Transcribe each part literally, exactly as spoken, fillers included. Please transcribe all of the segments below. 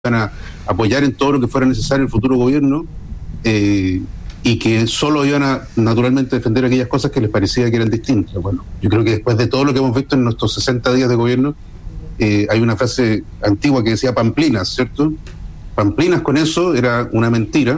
iban a apoyar en todo lo que fuera necesario el futuro gobierno, eh, y que solo iban a naturalmente defender aquellas cosas que les parecía que eran distintas. Bueno, yo creo que después de todo lo que hemos visto en nuestros sesenta días de gobierno, eh, hay una frase antigua que decía pamplinas, ¿cierto? Pamplinas con eso era una mentira,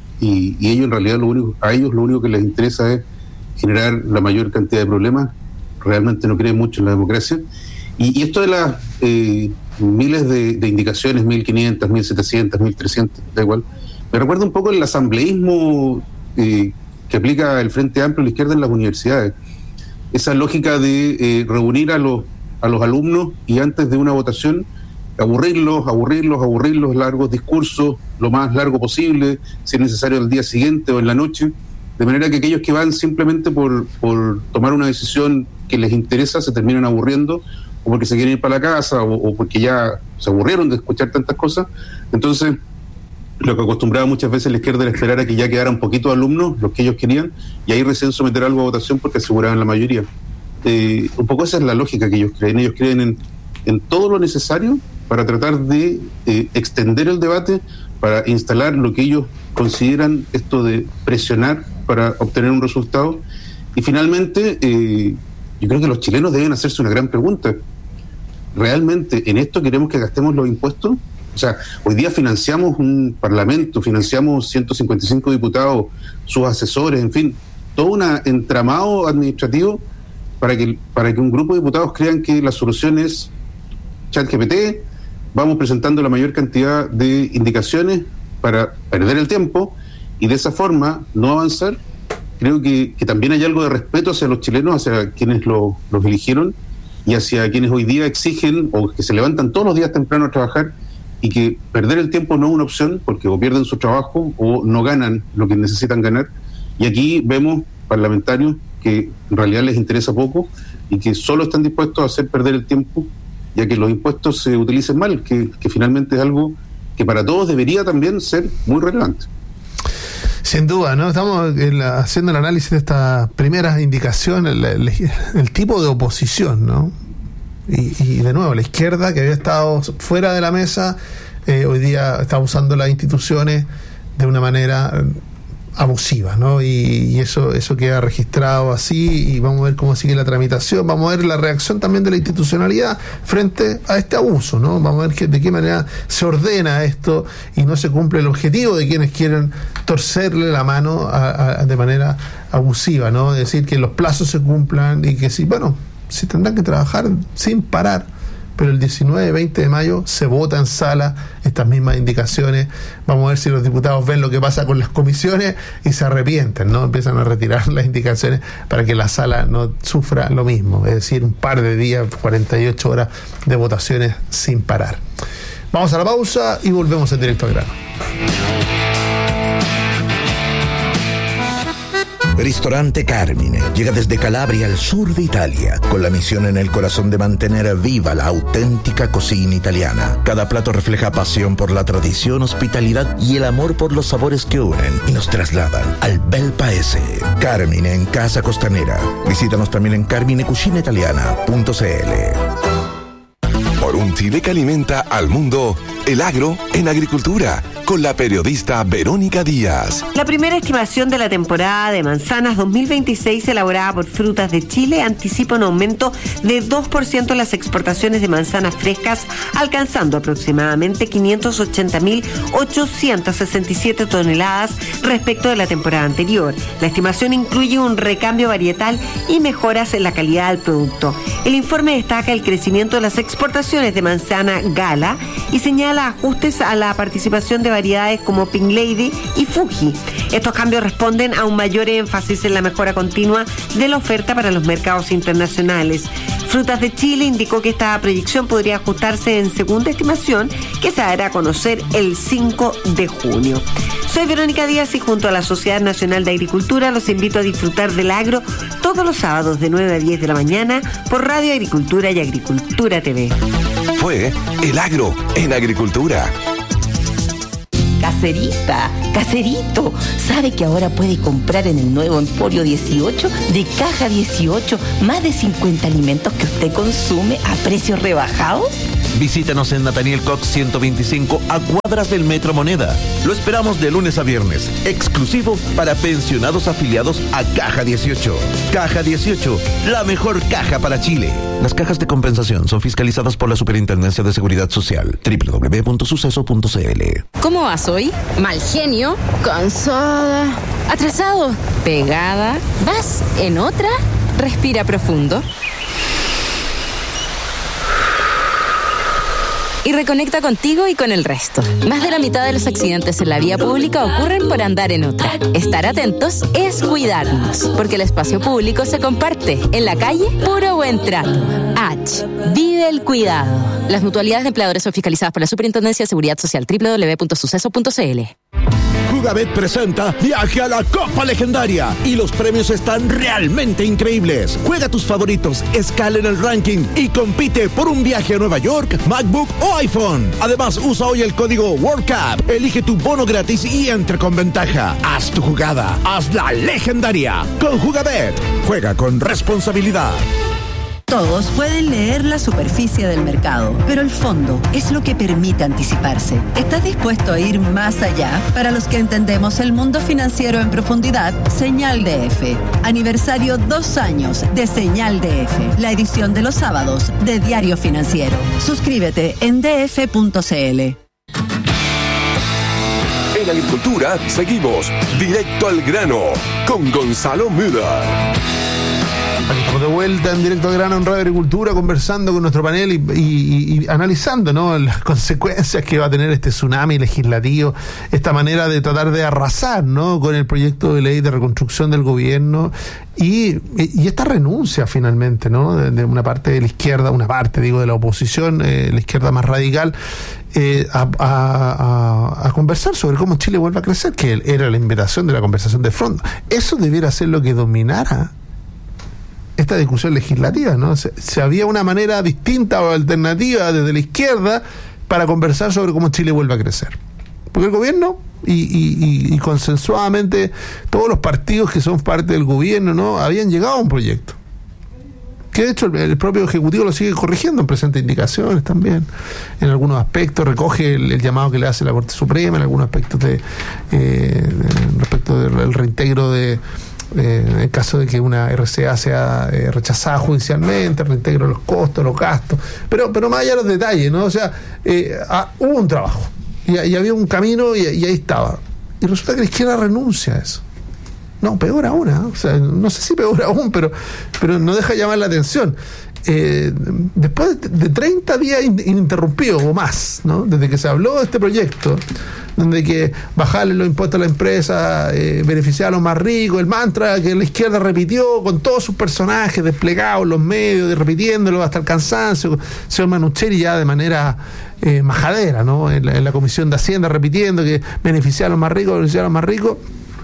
y, y ellos en realidad lo único, a ellos lo único que les interesa es generar la mayor cantidad de problemas. Realmente no creen mucho en la democracia. Y, y esto de las eh, miles de, de indicaciones, mil quinientas, mil setecientas, mil trescientas, da igual, me recuerda un poco el asambleísmo eh, que aplica el Frente Amplio a la izquierda en las universidades. Esa lógica de eh, reunir a los, a los alumnos y antes de una votación aburrirlos, aburrirlos, aburrirlos, largos discursos, lo más largo posible, si es necesario el día siguiente o en la noche, de manera que aquellos que van simplemente por, por tomar una decisión que les interesa se terminan aburriendo, o porque se quieren ir para la casa, o, o porque ya se aburrieron de escuchar tantas cosas. Entonces, lo que acostumbraba muchas veces la izquierda era esperar a que ya quedaran poquitos alumnos, los que ellos querían, y ahí recién someter algo a votación porque aseguraban la mayoría. Eh, un poco esa es la lógica que ellos creen. Ellos creen en, en todo lo necesario para tratar de eh, extender el debate, para instalar lo que ellos consideran esto de presionar para obtener un resultado. Y finalmente, eh, yo creo que los chilenos deben hacerse una gran pregunta. ¿Realmente en esto queremos que gastemos los impuestos? O sea, hoy día financiamos un parlamento, financiamos ciento cincuenta y cinco diputados, sus asesores, en fin, todo un entramado administrativo para que, para que un grupo de diputados crean que la solución es ChatGPT. Vamos presentando la mayor cantidad de indicaciones para perder el tiempo y de esa forma no avanzar. Creo que, que también hay algo de respeto hacia los chilenos, hacia quienes lo, los eligieron y hacia quienes hoy día exigen o que se levantan todos los días temprano a trabajar, y que perder el tiempo no es una opción porque o pierden su trabajo o no ganan lo que necesitan ganar. Y aquí vemos parlamentarios que en realidad les interesa poco y que solo están dispuestos a hacer perder el tiempo y a que los impuestos se utilicen mal, que, que finalmente es algo que para todos debería también ser muy relevante. Sin duda, ¿no? Estamos la, haciendo el análisis de estas primeras indicaciones, el, el, el tipo de oposición, ¿no? Y, y de nuevo, la izquierda que había estado fuera de la mesa, eh, hoy día está usando las instituciones de una manera eh, abusiva, ¿no? Y, y eso eso queda registrado así, y vamos a ver cómo sigue la tramitación, vamos a ver la reacción también de la institucionalidad frente a este abuso, ¿no? Vamos a ver que, de qué manera se ordena esto y no se cumple el objetivo de quienes quieren torcerle la mano a, a, de manera abusiva, ¿no? Es decir, que los plazos se cumplan y que sí, bueno, si tendrán que trabajar sin parar, pero el diecinueve y veinte de mayo se vota en sala estas mismas indicaciones. Vamos a ver si los diputados ven lo que pasa con las comisiones y se arrepienten, ¿no? Empiezan a retirar las indicaciones para que la sala no sufra lo mismo, es decir, un par de días, cuarenta y ocho horas de votaciones sin parar. Vamos a la pausa y volvemos en directo al grano. Ristorante Carmine llega desde Calabria al sur de Italia, con la misión en el corazón de mantener viva la auténtica cocina italiana. Cada plato refleja pasión por la tradición, hospitalidad y el amor por los sabores que unen y nos trasladan al bel paese. Carmine en Casa Costanera. Visítanos también en carmine cucina italiana punto c l. Por un Chile que alimenta al mundo, el agro en agricultura, con la periodista Verónica Díaz. La primera estimación de la temporada de manzanas dos mil veintiséis elaborada por Frutas de Chile anticipa un aumento de dos por ciento en las exportaciones de manzanas frescas, alcanzando aproximadamente quinientas ochenta mil ochocientas sesenta y siete toneladas respecto de la temporada anterior. La estimación incluye un recambio varietal y mejoras en la calidad del producto. El informe destaca el crecimiento de las exportaciones de manzana Gala y señala ajustes a la participación de variedades como Pink Lady y Fuji. Estos cambios responden a un mayor énfasis en la mejora continua de la oferta para los mercados internacionales. Frutas de Chile indicó que esta proyección podría ajustarse en segunda estimación, que se dará a conocer el cinco de junio. Soy Verónica Díaz y junto a la Sociedad Nacional de Agricultura los invito a disfrutar del agro todos los sábados de nueve a diez de la mañana por Radio Agricultura y Agricultura T V. Fue El Agro en Agricultura. Caserita, caserito, ¿sabe que ahora puede comprar en el nuevo Emporio dieciocho de Caja dieciocho más de cincuenta alimentos que usted consume a precios rebajados? Visítanos en Nathaniel Cox ciento veinticinco a cuadras del Metro Moneda. Lo esperamos de lunes a viernes, exclusivo para pensionados afiliados a Caja dieciocho. Caja dieciocho, la mejor caja para Chile. Las cajas de compensación son fiscalizadas por la Superintendencia de Seguridad Social. doble u doble u doble u punto suceso punto c l. ¿Cómo vas hoy? Mal genio, cansada, atrasado, pegada. ¿Vas en otra? Respira profundo. Y reconecta contigo y con el resto. Más de la mitad de los accidentes en la vía pública ocurren por andar en otra. Estar atentos es cuidarnos, porque el espacio público se comparte. En la calle, puro buen trato. H. Vive el cuidado. Las mutualidades de empleadores son fiscalizadas por la Superintendencia de Seguridad Social. doble u doble u doble u punto suceso punto c l. Jugabet presenta Viaje a la Copa Legendaria y los premios están realmente increíbles. Juega tus favoritos, escala en el ranking y compite por un viaje a Nueva York, MacBook o iPhone. Además, usa hoy el código World Cup, elige tu bono gratis y entra con ventaja. Haz tu jugada, hazla legendaria. Con Jugabet, juega con responsabilidad. Todos pueden leer la superficie del mercado, pero el fondo es lo que permite anticiparse. ¿Estás dispuesto a ir más allá? Para los que entendemos el mundo financiero en profundidad, Señal D F. Aniversario dos años de Señal D F, la edición de los sábados de Diario Financiero. Suscríbete en d f punto c l. En Agricultura seguimos directo al grano con Gonzalo Müller. Estamos de vuelta en Directo al Grano en Radio Agricultura, conversando con nuestro panel y, y, y analizando, ¿no?, las consecuencias que va a tener este tsunami legislativo, esta manera de tratar de arrasar, ¿no?, con el proyecto de ley de reconstrucción del gobierno y, y esta renuncia finalmente, ¿no?, de, de una parte de la izquierda, una parte, digo, de la oposición, eh, la izquierda más radical, eh, a, a, a, a conversar sobre cómo Chile vuelve a crecer, que era la invitación de la conversación de fondo. Eso debiera ser lo que dominara esta discusión legislativa, ¿no? Si, si había una manera distinta o alternativa desde la izquierda para conversar sobre cómo Chile vuelve a crecer. Porque el gobierno y, y, y, y consensuadamente todos los partidos que son parte del gobierno, ¿no?, habían llegado a un proyecto. Que de hecho el, el propio Ejecutivo lo sigue corrigiendo, presenta indicaciones también, en algunos aspectos, recoge el, el llamado que le hace la Corte Suprema, en algunos aspectos de, eh, de respecto del reintegro de Eh, en el caso de que una R C A sea eh, rechazada judicialmente, reintegro los costos, los gastos, pero pero más allá de los detalles, ¿no? O sea, eh, ah, hubo un trabajo y, y había un camino y, y ahí estaba. Y resulta que la izquierda renuncia a eso. No, peor aún, ¿eh? O sea, no sé si peor aún, pero, pero no deja llamar la atención. Eh, después de, de treinta días ininterrumpidos o más, ¿no?, desde que se habló de este proyecto, donde que bajarle los impuestos a la empresa, eh, beneficiar a los más ricos, el mantra que la izquierda repitió con todos sus personajes desplegados en los medios, de repitiéndolo hasta el cansancio, señor Manucheri ya de manera eh, majadera, ¿no?, en la, en la Comisión de Hacienda repitiendo que beneficiar a los más ricos, beneficiar a los más ricos.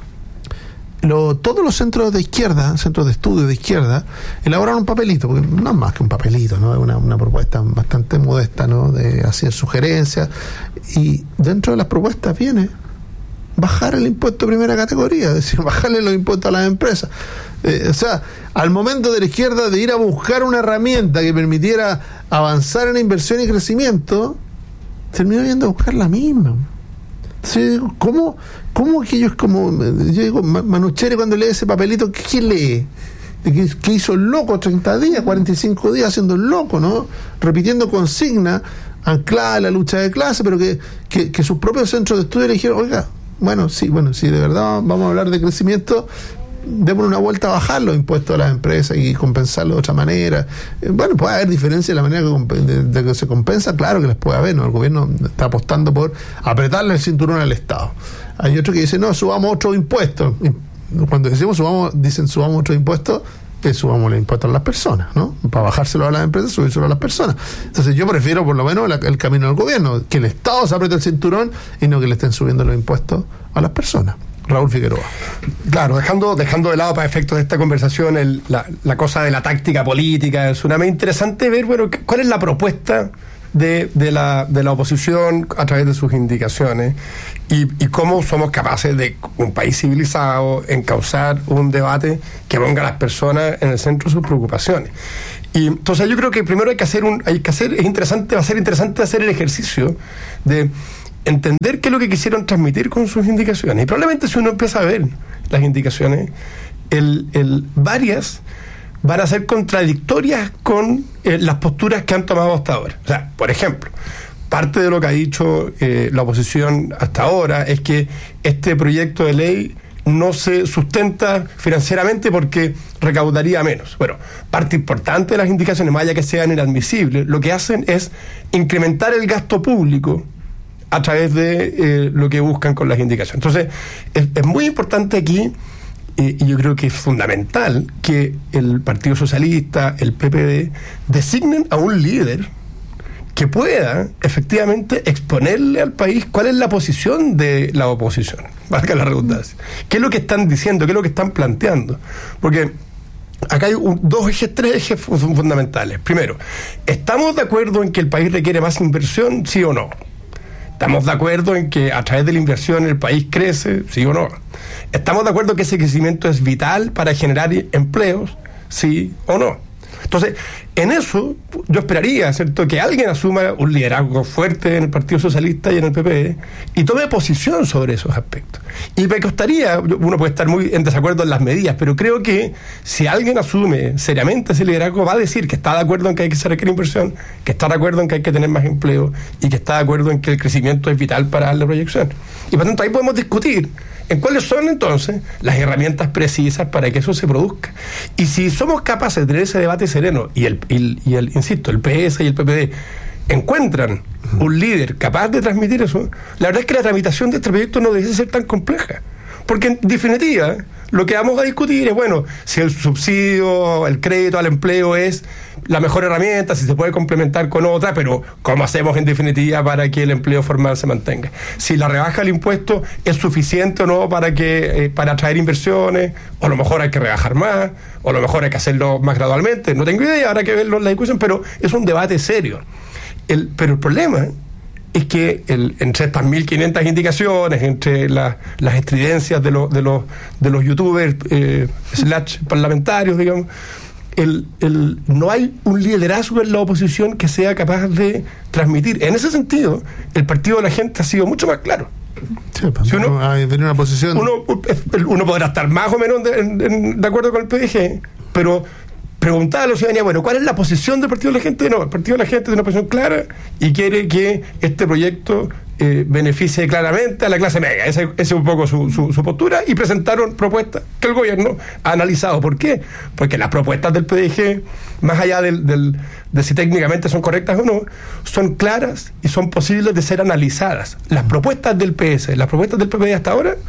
Lo, todos los centros de izquierda, centros de estudio de izquierda, elaboraron un papelito, porque no es más que un papelito, ¿no? Es una, una propuesta bastante modesta, ¿no?, de hacer sugerencias, y dentro de las propuestas viene bajar el impuesto de primera categoría, es decir, bajarle los impuestos a las empresas. Eh, o sea, al momento de la izquierda de ir a buscar una herramienta que permitiera avanzar en inversión y crecimiento, terminó yendo a buscar la misma. Sí, ¿cómo, cómo que ellos, como yo digo, Manucheri cuando lee ese papelito, ¿qué lee? ¿Qué, qué hizo el loco treinta días, cuarenta y cinco días haciendo el loco, ¿no? Repitiendo consignas ancladas en la lucha de clase, pero que, que, que sus propios centros de estudio le dijeron, oiga, bueno, sí, bueno, si de verdad vamos a hablar de crecimiento, demos una vuelta a bajar los impuestos a las empresas y compensarlo de otra manera. Eh, bueno, puede haber diferencia en la manera que, de, de que se compensa, claro que las puede haber, ¿no? El gobierno está apostando por apretarle el cinturón al Estado. Hay otros que dicen, no, subamos otro impuesto. Cuando decimos subamos, dicen subamos otro impuesto, que subamos los impuestos a las personas, ¿no? Para bajárselo a las empresas, subírselo a las personas. Entonces yo prefiero por lo menos la, el camino del gobierno, que el Estado se apriete el cinturón y no que le estén subiendo los impuestos a las personas. Raúl Figueroa. Claro, dejando dejando de lado para efectos de esta conversación el, la, la cosa de la táctica política, es una interesante ver, bueno, cuál es la propuesta de, de, la, de la oposición a través de sus indicaciones y, y cómo somos capaces de, un país civilizado, encauzar un debate que ponga a las personas en el centro de sus preocupaciones. Y entonces yo creo que primero hay que hacer un, hay que hacer, es interesante, va a ser interesante hacer el ejercicio de entender qué es lo que quisieron transmitir con sus indicaciones. Y probablemente si uno empieza a ver las indicaciones, el, el, varias van a ser contradictorias con eh, las posturas que han tomado hasta ahora. O sea, por ejemplo, parte de lo que ha dicho eh, la oposición hasta ahora es que este proyecto de ley no se sustenta financieramente porque recaudaría menos. Bueno, parte importante de las indicaciones, más allá que sean inadmisibles, lo que hacen es incrementar el gasto público a través de eh, lo que buscan con las indicaciones. Entonces, es, es muy importante aquí, eh, y yo creo que es fundamental, que el Partido Socialista, el P P D, designen a un líder que pueda efectivamente exponerle al país cuál es la posición de la oposición, valga la redundancia. ¿Qué es lo que están diciendo? ¿Qué es lo que están planteando? Porque acá hay un, dos ejes, tres ejes fundamentales. Primero, ¿estamos de acuerdo en que el país requiere más inversión, sí o no? ¿Estamos de acuerdo en que a través de la inversión el país crece, sí o no? ¿Estamos de acuerdo que ese crecimiento es vital para generar empleos, sí o no? Entonces, en eso yo esperaría, ¿cierto?, que alguien asuma un liderazgo fuerte en el Partido Socialista y en el P P D y tome posición sobre esos aspectos. Y me costaría, uno puede estar muy en desacuerdo en las medidas, pero creo que si alguien asume seriamente ese liderazgo, va a decir que está de acuerdo en que hay que hacer inversión, que está de acuerdo en que hay que tener más empleo y que está de acuerdo en que el crecimiento es vital para la proyección. Y por tanto ahí podemos discutir en cuáles son entonces las herramientas precisas para que eso se produzca. Y si somos capaces de tener ese debate sereno y el, y, y el insisto, el P S y el P P D encuentran un líder capaz de transmitir eso, la verdad es que la tramitación de este proyecto no debe ser tan compleja. Porque en definitiva, lo que vamos a discutir es, bueno, si el subsidio, el crédito al empleo es la mejor herramienta, si se puede complementar con otra, pero ¿cómo hacemos en definitiva para que el empleo formal se mantenga? Si la rebaja del impuesto es suficiente o no para que eh, para atraer inversiones, o a lo mejor hay que rebajar más, o a lo mejor hay que hacerlo más gradualmente. No tengo idea, habrá que verlo en la discusión, pero es un debate serio. El, pero el problema es que el, entre estas mil quinientas indicaciones, entre la, las estridencias de, lo, de, los, de los youtubers eh, slash parlamentarios, digamos, el, el, no hay un liderazgo en la oposición que sea capaz de transmitir. En ese sentido, el Partido de la Gente ha sido mucho más claro. Sí, pues, si uno, hay una posición... uno, uno podrá estar más o menos de, de, de acuerdo con el P D G, pero preguntar a la ciudadanía, bueno, ¿cuál es la posición del Partido de la Gente? No, el Partido de la Gente tiene una posición clara y quiere que este proyecto eh, beneficie claramente a la clase media. Esa, esa es un poco su, su, su postura, y presentaron propuestas que el gobierno ha analizado. ¿Por qué? Porque las propuestas del P D G, más allá del, del, de si técnicamente son correctas o no, son claras y son posibles de ser analizadas. Las propuestas del P S, las propuestas del P P D hasta ahora,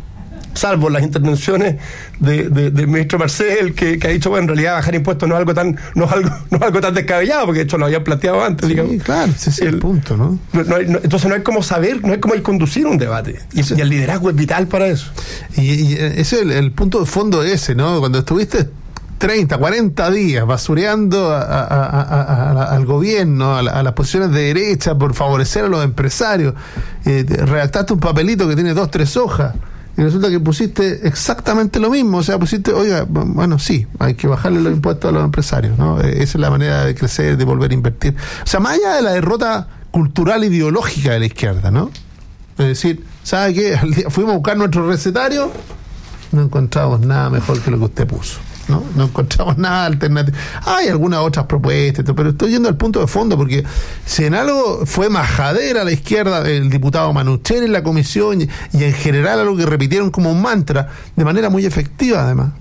salvo las intervenciones de, de, del ministro Marcel, que, que ha dicho, bueno, en realidad bajar impuestos no es algo tan no es algo, no es algo tan descabellado, porque de hecho lo había planteado antes. Sí, digamos. Claro, ese es el, el punto, ¿no? No hay, no, entonces no hay cómo saber, no hay cómo conducir un debate. Y, sí. y el liderazgo es vital para eso. Y, y ese es el, el punto de fondo ese, ¿no? Cuando estuviste treinta, cuarenta días basureando a, a, a, a, a, al gobierno, a, la, a las posiciones de derecha por favorecer a los empresarios, eh, redactaste un papelito que tiene dos, tres hojas, y resulta que pusiste exactamente lo mismo. O sea, pusiste, oiga, bueno, sí, hay que bajarle los impuestos a los empresarios, ¿no? Esa es la manera de crecer, de volver a invertir. O sea, más allá de la derrota cultural ideológica de la izquierda, ¿no? Es decir, ¿sabe qué? Fuimos a buscar nuestro recetario, no encontramos nada mejor que lo que usted puso, ¿no? No encontramos nada alternativo. Hay algunas otras propuestas, pero estoy yendo al punto de fondo, porque si en algo fue majadera la izquierda, el diputado Manuchel en la comisión, y, y en general algo que repitieron como un mantra, de manera muy efectiva además,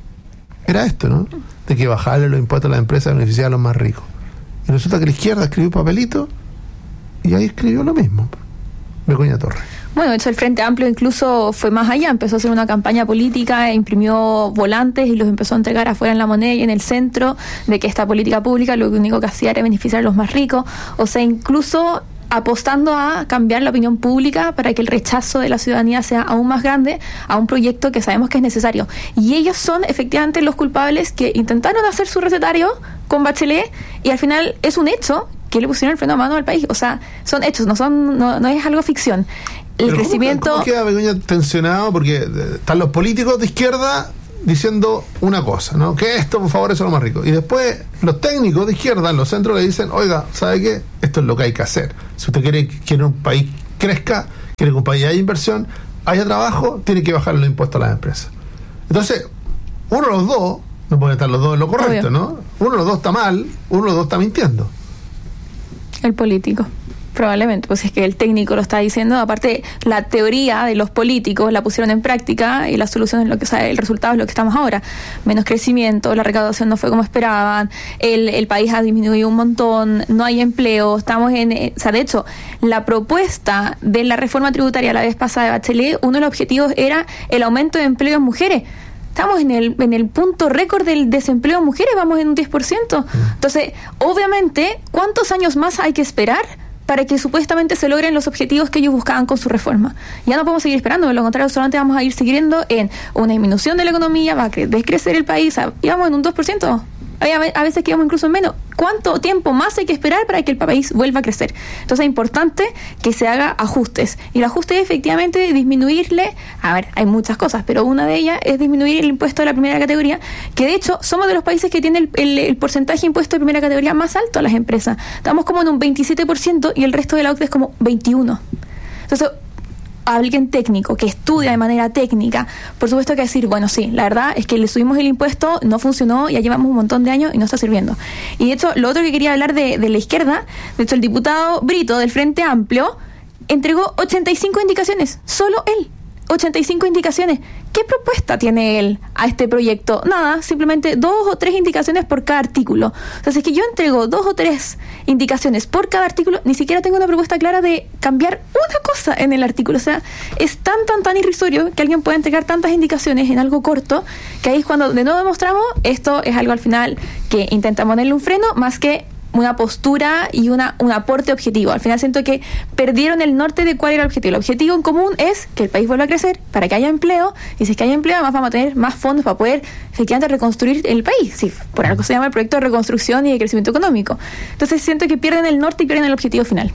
era esto, ¿no? De que bajarle los impuestos a las empresas beneficiaba a los más ricos. Y resulta que la izquierda escribió un papelito y ahí escribió lo mismo. Begoña Torres. Bueno, de hecho el Frente Amplio incluso fue más allá, empezó a hacer una campaña política, e imprimió volantes y los empezó a entregar afuera en La Moneda y en el centro, de que esta política pública lo único que hacía era beneficiar a los más ricos. O sea, incluso apostando a cambiar la opinión pública para que el rechazo de la ciudadanía sea aún más grande a un proyecto que sabemos que es necesario. Y ellos son efectivamente los culpables que intentaron hacer su recetario con Bachelet y al final es un hecho que le pusieron el freno a mano al país. O sea, son hechos, no son no, no es algo ficción. El Pero crecimiento... ¿Cómo, cómo queda Begoña tensionado? Porque están los políticos de izquierda diciendo una cosa, ¿no? Que esto favorece a los más ricos. Y después los técnicos de izquierda, en los centros, le dicen, oiga, ¿sabe qué? Esto es lo que hay que hacer. Si usted quiere que un país crezca, quiere que un país haya inversión, haya trabajo, tiene que bajar los impuestos a las empresas. Entonces, uno de los dos, no pueden estar los dos en lo correcto, Obvio. ¿no? Uno de los dos está mal, uno de los dos está mintiendo. El político. Probablemente, pues es que el técnico lo está diciendo. Aparte, la teoría de los políticos la pusieron en práctica y la solución es lo que, o sea, el resultado es lo que estamos ahora. Menos crecimiento, la recaudación no fue como esperaban, el, el país ha disminuido un montón, no hay empleo, estamos en... Eh, o sea, de hecho, la propuesta de la reforma tributaria la vez pasada de Bachelet, uno de los objetivos era el aumento de empleo en mujeres. Estamos en el en el punto récord del desempleo en mujeres, vamos en un diez por ciento. Entonces, obviamente, ¿cuántos años más hay que esperar para que supuestamente se logren los objetivos que ellos buscaban con su reforma? Ya no podemos seguir esperando, de lo contrario solamente vamos a ir siguiendo en una disminución de la economía, va a descrecer el país, y vamos en un dos por ciento. A veces quedamos incluso en menos. ¿Cuánto tiempo más hay que esperar para que el país vuelva a crecer? Entonces es importante que se haga ajustes. Y el ajuste es efectivamente disminuirle, a ver, hay muchas cosas, pero una de ellas es disminuir el impuesto de la primera categoría, que de hecho somos de los países que tiene el, el, el porcentaje de impuesto de primera categoría más alto a las empresas. Estamos como en un veintisiete por ciento y el resto de la O C D E es como veintiuno por ciento. Entonces, alguien técnico que estudia de manera técnica, por supuesto que decir, bueno, sí, la verdad es que le subimos el impuesto, no funcionó, ya llevamos un montón de años y no está sirviendo. Y de hecho, lo otro que quería hablar de, de la izquierda, de hecho el diputado Brito del Frente Amplio entregó ochenta y cinco indicaciones, solo él, ochenta y cinco indicaciones. ¿Qué propuesta tiene él a este proyecto? Nada, simplemente dos o tres indicaciones por cada artículo. O sea, si es que yo entrego dos o tres indicaciones por cada artículo, ni siquiera tengo una propuesta clara de cambiar una cosa en el artículo. O sea, es tan, tan, tan irrisorio que alguien pueda entregar tantas indicaciones en algo corto, que ahí es cuando de nuevo demostramos, esto es algo al final que intenta ponerle un freno, más que una postura y una un aporte objetivo. Al final siento que perdieron el norte de cuál era el objetivo. El objetivo en común es que el país vuelva a crecer para que haya empleo, y si es que haya empleo, además vamos a tener más fondos para poder efectivamente reconstruir el país. Sí, por algo se llama el proyecto de reconstrucción y de crecimiento económico. Entonces siento que pierden el norte y pierden el objetivo final.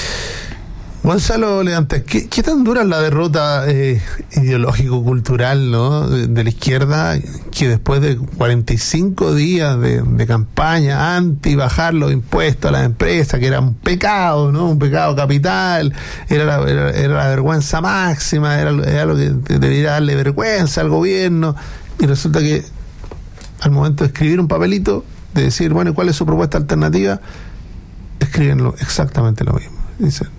Gonzalo Leantes, ¿qué, ¿qué tan dura es la derrota eh, ideológico-cultural, ¿no? de, de la izquierda, que después de cuarenta y cinco días de, de campaña anti bajar los impuestos a las empresas, que era un pecado, ¿no? Un pecado capital, era la, era, era la vergüenza máxima, era, era lo que debería darle vergüenza al gobierno, y resulta que al momento de escribir un papelito, de decir, bueno, ¿cuál es su propuesta alternativa?, escriben lo, exactamente lo mismo. Dicen,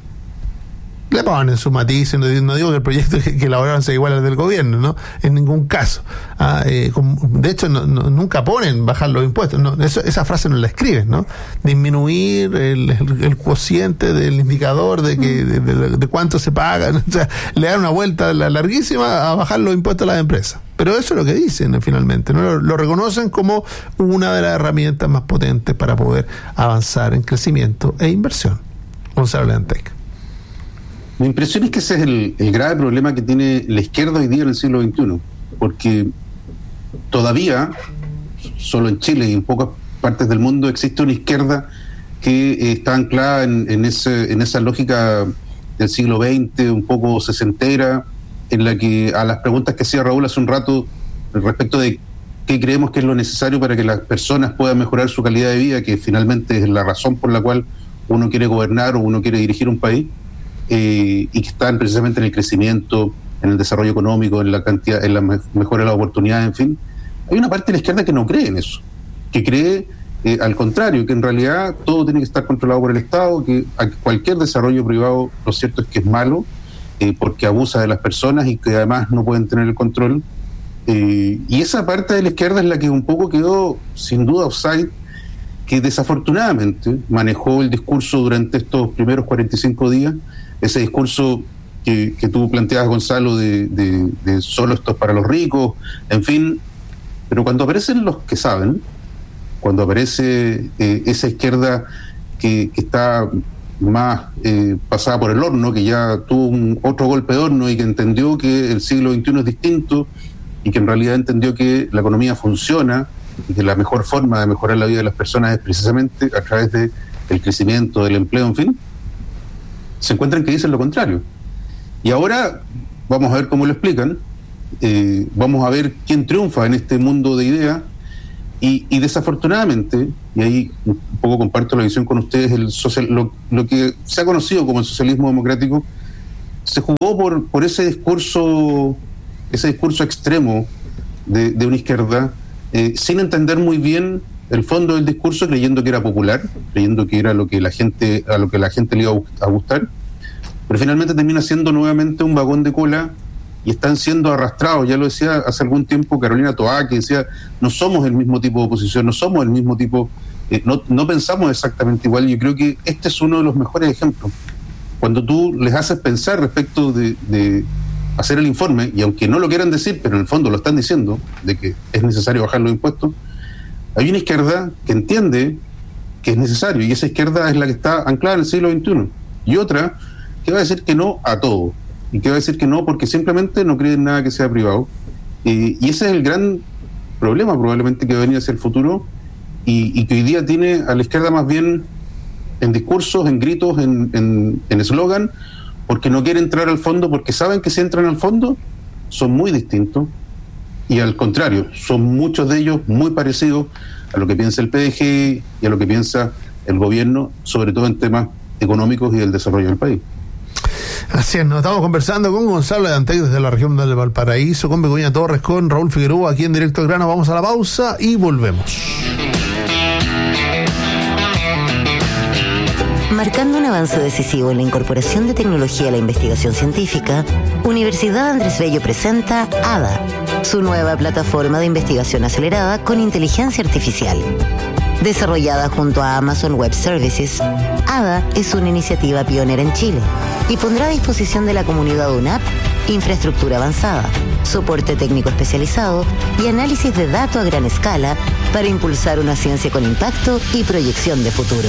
le ponen su matiz, no, no digo que el proyecto que, que elaboraron sea igual al del gobierno, ¿no? En ningún caso. Ah, eh, como, de hecho, no, no, nunca ponen bajar los impuestos, no, eso, esa frase no la escriben, ¿no? Disminuir el, el, el cociente del indicador de que de, de, de cuánto se paga, ¿no? O sea, le dan una vuelta larguísima a bajar los impuestos a las empresas. Pero eso es lo que dicen finalmente, ¿no? Lo, lo reconocen como una de las herramientas más potentes para poder avanzar en crecimiento e inversión. Gonzalo Leantes. Mi impresión es que ese es el, el grave problema que tiene la izquierda hoy día en el siglo veintiuno, porque todavía, solo en Chile y en pocas partes del mundo, existe una izquierda que eh, está anclada en, en, ese, en esa lógica del siglo veinte, un poco sesentera, en la que a las preguntas que hacía Raúl hace un rato respecto de qué creemos que es lo necesario para que las personas puedan mejorar su calidad de vida, que finalmente es la razón por la cual uno quiere gobernar o uno quiere dirigir un país, Eh, y que están precisamente en el crecimiento, en el desarrollo económico, en la cantidad, en la mejora de las oportunidades, en fin. Hay una parte de la izquierda que no cree en eso, que cree eh, al contrario, que en realidad todo tiene que estar controlado por el Estado, que cualquier desarrollo privado, lo cierto es que es malo, eh, porque abusa de las personas y que además no pueden tener el control. Eh, y esa parte de la izquierda es la que un poco quedó sin duda offside, que desafortunadamente manejó el discurso durante estos primeros cuarenta y cinco días, ese discurso que, que tú planteabas, Gonzalo, de, de, de solo esto es para los ricos, en fin. Pero cuando aparecen los que saben, cuando aparece eh, esa izquierda que, que está más eh, pasada por el horno, que ya tuvo un otro golpe de horno y que entendió que el siglo veintiuno es distinto y que en realidad entendió que la economía funciona y que la mejor forma de mejorar la vida de las personas es precisamente a través de, del crecimiento, del empleo, en fin, se encuentran que dicen lo contrario. Y ahora vamos a ver cómo lo explican. eh, vamos a ver quién triunfa en este mundo de ideas. Y, y desafortunadamente, y ahí un poco comparto la visión con ustedes, el social, lo, lo que se ha conocido como el socialismo democrático se jugó por, por ese discurso, ese discurso extremo de, de una izquierda, eh, sin entender muy bien el fondo del discurso, creyendo que era popular, creyendo que era lo que la gente, a lo que la gente le iba a gustar, pero finalmente termina siendo nuevamente un vagón de cola y están siendo arrastrados. Ya lo decía hace algún tiempo Carolina Toá, que decía, no somos el mismo tipo de oposición, no somos el mismo tipo, eh, no, no pensamos exactamente igual. Yo creo que este es uno de los mejores ejemplos. Cuando tú les haces pensar respecto de, de hacer el informe, y aunque no lo quieran decir, pero en el fondo lo están diciendo, de que es necesario bajar los impuestos, hay una izquierda que entiende que es necesario, y esa izquierda es la que está anclada en el siglo veintiuno, y otra que va a decir que no a todo, y que va a decir que no porque simplemente no cree en nada que sea privado. Eh, y ese es el gran problema probablemente que va a venir hacia el futuro, y, y que hoy día tiene a la izquierda más bien en discursos, en gritos, en eslogan, en, en porque no quiere entrar al fondo, porque saben que si entran al fondo son muy distintos, y al contrario, son muchos de ellos muy parecidos a lo que piensa el P D G y a lo que piensa el gobierno, sobre todo en temas económicos y del desarrollo del país. Así es, nos estamos conversando con Gonzalo de Antec desde la región de Valparaíso, con Begoña Torres, con Raúl Figueroa aquí en Directo al Grano. Vamos a la pausa y volvemos. Marcando un avance decisivo en la incorporación de tecnología a la investigación científica, Universidad Andrés Bello presenta A D A, su nueva plataforma de investigación acelerada con inteligencia artificial. Desarrollada junto a Amazon Web Services, A D A es una iniciativa pionera en Chile y pondrá a disposición de la comunidad U N A P infraestructura avanzada, soporte técnico especializado y análisis de datos a gran escala para impulsar una ciencia con impacto y proyección de futuro.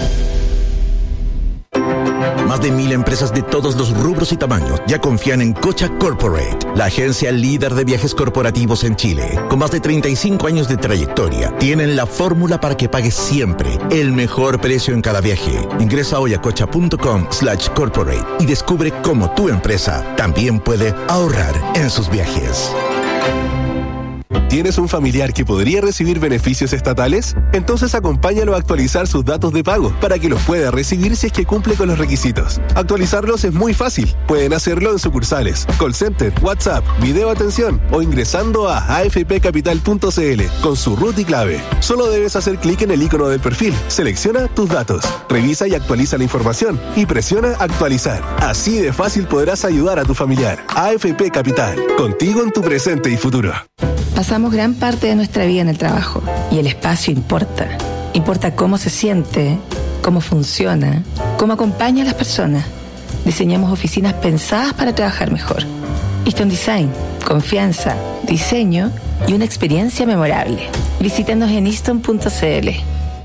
Más de mil empresas de todos los rubros y tamaños ya confían en Cocha Corporate, la agencia líder de viajes corporativos en Chile. Con más de treinta y cinco años de trayectoria, tienen la fórmula para que pagues siempre el mejor precio en cada viaje. Ingresa hoy a cocha.com slash corporate y descubre cómo tu empresa también puede ahorrar en sus viajes. ¿Tienes un familiar que podría recibir beneficios estatales? Entonces acompáñalo a actualizar sus datos de pago para que los pueda recibir si es que cumple con los requisitos. Actualizarlos es muy fácil. Pueden hacerlo en sucursales, call center, WhatsApp, video atención o ingresando a a f p capital punto c l con su root y clave. Solo debes hacer clic en el icono del perfil, selecciona tus datos, revisa y actualiza la información y presiona actualizar. Así de fácil podrás ayudar a tu familiar. A F P Capital, contigo en tu presente y futuro. Pasamos gran parte de nuestra vida en el trabajo y el espacio importa. Importa cómo se siente, cómo funciona, cómo acompaña a las personas. Diseñamos oficinas pensadas para trabajar mejor. Easton Design, confianza, diseño y una experiencia memorable. Visítanos en easton punto c l.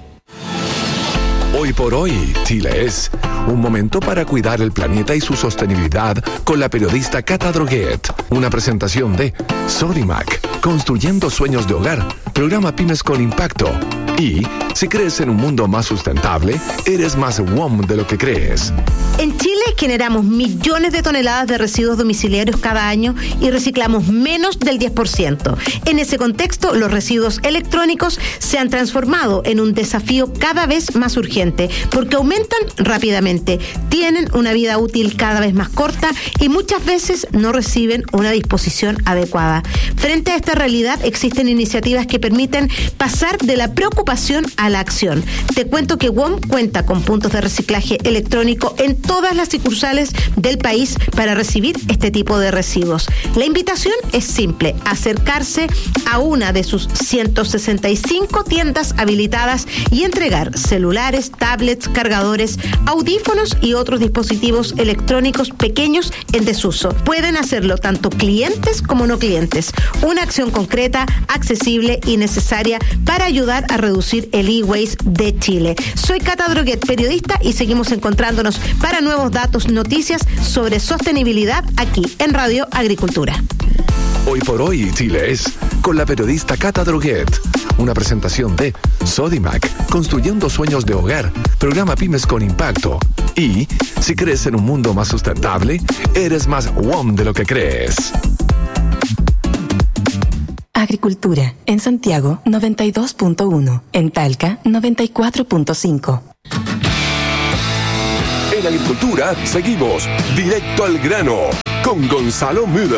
Hoy por hoy, Chile es un momento para cuidar el planeta y su sostenibilidad con la periodista Cata Droguet. Una presentación de Sodimac, construyendo sueños de hogar, programa Pymes con Impacto. Y si crees en un mundo más sustentable, eres más W O M de lo que crees. En Chile generamos millones de toneladas de residuos domiciliarios cada año y reciclamos menos del diez por ciento. En ese contexto, los residuos electrónicos se han transformado en un desafío cada vez más urgente porque aumentan rápidamente, tienen una vida útil cada vez más corta y muchas veces no reciben una disposición adecuada. Frente a esta realidad, existen iniciativas que permiten pasar de la preocupación a la acción. Te cuento que W O M cuenta con puntos de reciclaje electrónico en todas las sucursales del país para recibir este tipo de residuos. La invitación es simple: acercarse a una de sus ciento sesenta y cinco tiendas habilitadas y entregar celulares, tablets, cargadores, audífonos y otros dispositivos electrónicos pequeños en desuso. Pueden hacerlo tanto clientes como no clientes. Una acción concreta, accesible y necesaria para ayudar a reducir el e-waste de Chile. Soy Cata Droguet, periodista, y seguimos encontrándonos para nuevos datos, noticias sobre sostenibilidad aquí en Radio Agricultura. Hoy por hoy, Chile es con la periodista Cata Droguet. Una presentación de Sodimac, construyendo sueños de hogar, programa Pymes con Impacto. Y si crees en un mundo más sustentable, eres más W O M de lo que crees. Agricultura. En Santiago, noventa y dos punto uno. En Talca, noventa y cuatro punto cinco. En Agricultura seguimos directo al grano con Gonzalo Müller.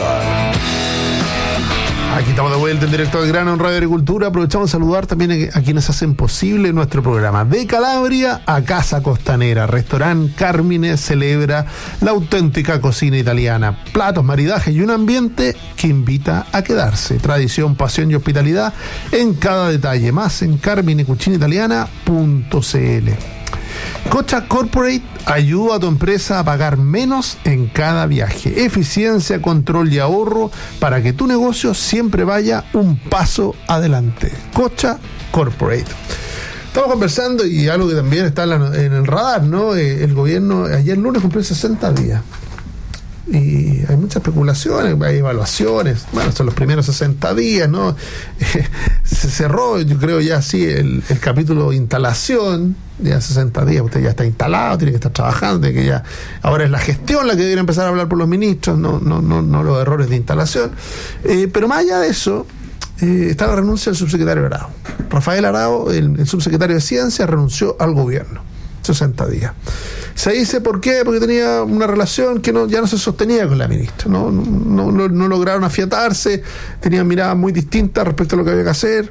Aquí estamos de vuelta en directo al grano en Radio Agricultura. Aprovechamos de saludar también a quienes hacen posible nuestro programa. De Calabria a Casa Costanera, Restaurante Carmine celebra la auténtica cocina italiana. Platos, maridajes y un ambiente que invita a quedarse. Tradición, pasión y hospitalidad en cada detalle. Más en carmine cucina italiana punto c l. Cocha Corporate ayuda a tu empresa a pagar menos en cada viaje. Eficiencia, control y ahorro para que tu negocio siempre vaya un paso adelante. Cocha Corporate. Estamos conversando y algo que también está en, la, en el radar, ¿no? Eh, el gobierno ayer lunes cumplió sesenta días. Y hay muchas especulaciones, hay evaluaciones. Bueno, son los primeros sesenta días, ¿no? Eh, se cerró, yo creo, ya así el, el capítulo de instalación. Ya sesenta días, usted ya está instalado, tiene que estar trabajando, tiene que ya. Ahora es la gestión la que debería empezar a hablar por los ministros, no, no, no, no los errores de instalación. Eh, pero más allá de eso, eh, está la renuncia del subsecretario Arao. Rafael Arao, el, el subsecretario de Ciencia, renunció al gobierno. sesenta días. Se dice por qué, porque tenía una relación que no, ya no se sostenía con la ministra, no, no, no, no, no lograron afiatarse, tenían miradas muy distintas respecto a lo que había que hacer.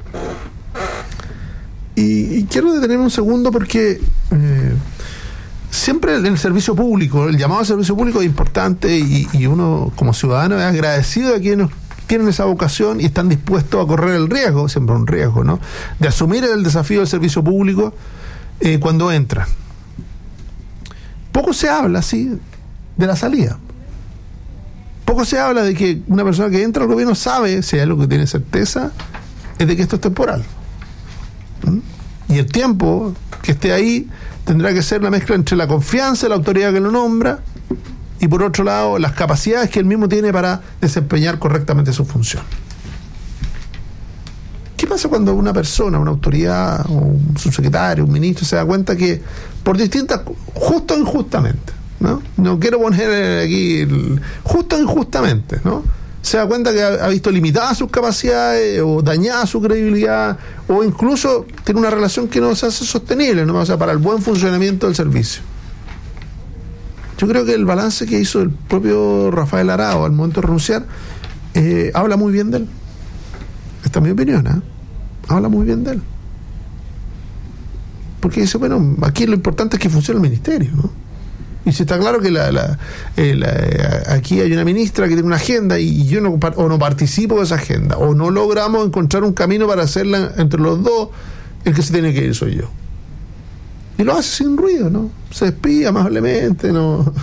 Y, y quiero detenerme un segundo porque eh, siempre en el servicio público, el llamado al servicio público es importante y, y uno como ciudadano es agradecido a quienes tienen esa vocación y están dispuestos a correr el riesgo, siempre un riesgo, ¿no?, de asumir el desafío del servicio público eh, cuando entran. Poco se habla, sí, de la salida. Poco se habla de que una persona que entra al gobierno sabe, si hay algo que tiene certeza, es de que esto es temporal. ¿Mm? Y el tiempo que esté ahí tendrá que ser la mezcla entre la confianza de la autoridad que lo nombra y, por otro lado, las capacidades que él mismo tiene para desempeñar correctamente su función. ¿Qué pasa cuando una persona, una autoridad, un subsecretario, un ministro se da cuenta que por distintas, justo o injustamente, ¿no? No quiero poner aquí, el, justo o injustamente, ¿no? Se da cuenta que ha, ha visto limitadas sus capacidades o dañada su credibilidad o incluso tiene una relación que no se hace sostenible, ¿no? O sea, para el buen funcionamiento del servicio. Yo creo que el balance que hizo el propio Rafael Arao al momento de renunciar eh, habla muy bien de él. Esta es mi opinión, ¿eh? Habla muy bien de él. Porque dice, bueno, aquí lo importante es que funcione el ministerio, ¿no? Y si está claro que la, la, eh, la, aquí hay una ministra que tiene una agenda y yo no, o no participo de esa agenda, o no logramos encontrar un camino para hacerla entre los dos, el que se tiene que ir soy yo. Y lo hace sin ruido, ¿no? Se despide amablemente, ¿no?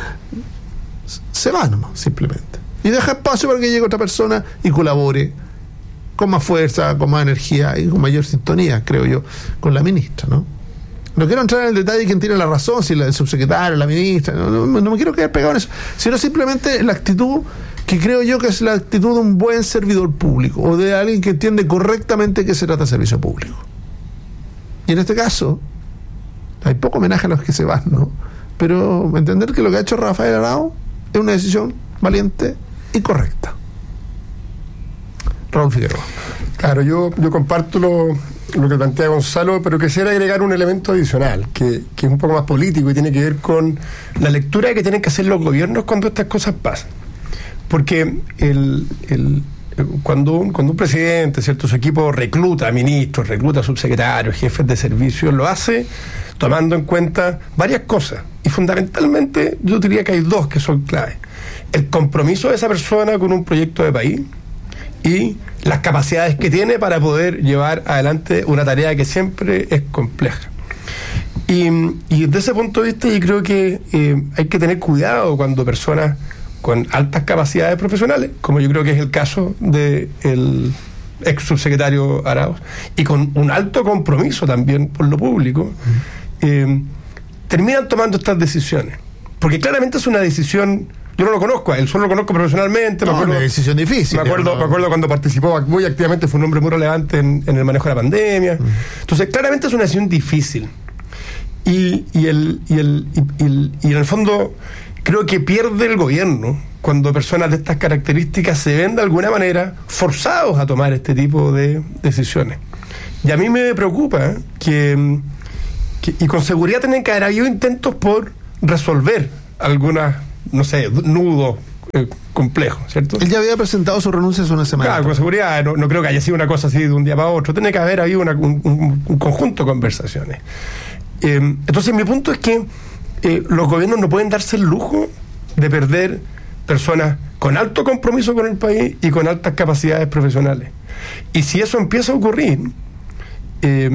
Se va nomás, simplemente. Y deja espacio para que llegue otra persona y colabore con más fuerza, con más energía y con mayor sintonía, creo yo, con la ministra, ¿no? No quiero entrar en el detalle de quién tiene la razón, si el subsecretario, la ministra, no, no, no me quiero quedar pegado en eso, sino simplemente la actitud que creo yo que es la actitud de un buen servidor público o de alguien que entiende correctamente que se trata de servicio público. Y en este caso hay poco homenaje a los que se van, ¿no? Pero entender que lo que ha hecho Rafael Arao es una decisión valiente y correcta. Raúl Figueroa. Claro, yo, yo comparto lo, lo que plantea Gonzalo, pero quisiera agregar un elemento adicional, que, que es un poco más político y tiene que ver con la lectura que tienen que hacer los gobiernos cuando estas cosas pasan. Porque el, el, cuando, un, cuando un presidente, ¿cierto?, su equipo recluta ministros, recluta subsecretarios, jefes de servicio, lo hace tomando en cuenta varias cosas. Y fundamentalmente yo diría que hay dos que son claves. El compromiso de esa persona con un proyecto de país y las capacidades que tiene para poder llevar adelante una tarea que siempre es compleja. Y, y desde ese punto de vista yo creo que eh, hay que tener cuidado cuando personas con altas capacidades profesionales, como yo creo que es el caso del ex subsecretario Arauz, y con un alto compromiso también por lo público, eh, terminan tomando estas decisiones. Porque claramente es una decisión. Yo no lo conozco a él, solo lo conozco profesionalmente. No, me acuerdo, una decisión difícil. Me acuerdo, no. me acuerdo cuando participó muy activamente, fue un hombre muy relevante en, en el manejo de la pandemia. Mm. Entonces, claramente es una decisión difícil. Y, y, el, y, el, y, y, el, y en el fondo, creo que pierde el gobierno cuando personas de estas características se ven de alguna manera forzados a tomar este tipo de decisiones. Y a mí me preocupa que, que y con seguridad tienen que haber habido intentos por resolver algunas, no sé, nudos eh, complejos, ¿cierto? Él ya había presentado su renuncia hace una semana. Claro, con seguridad, no, no creo que haya sido una cosa así de un día para otro. Tiene que haber habido una, un, un, un conjunto de conversaciones. Eh, entonces, mi punto es que eh, los gobiernos no pueden darse el lujo de perder personas con alto compromiso con el país y con altas capacidades profesionales. Y si eso empieza a ocurrir, eh,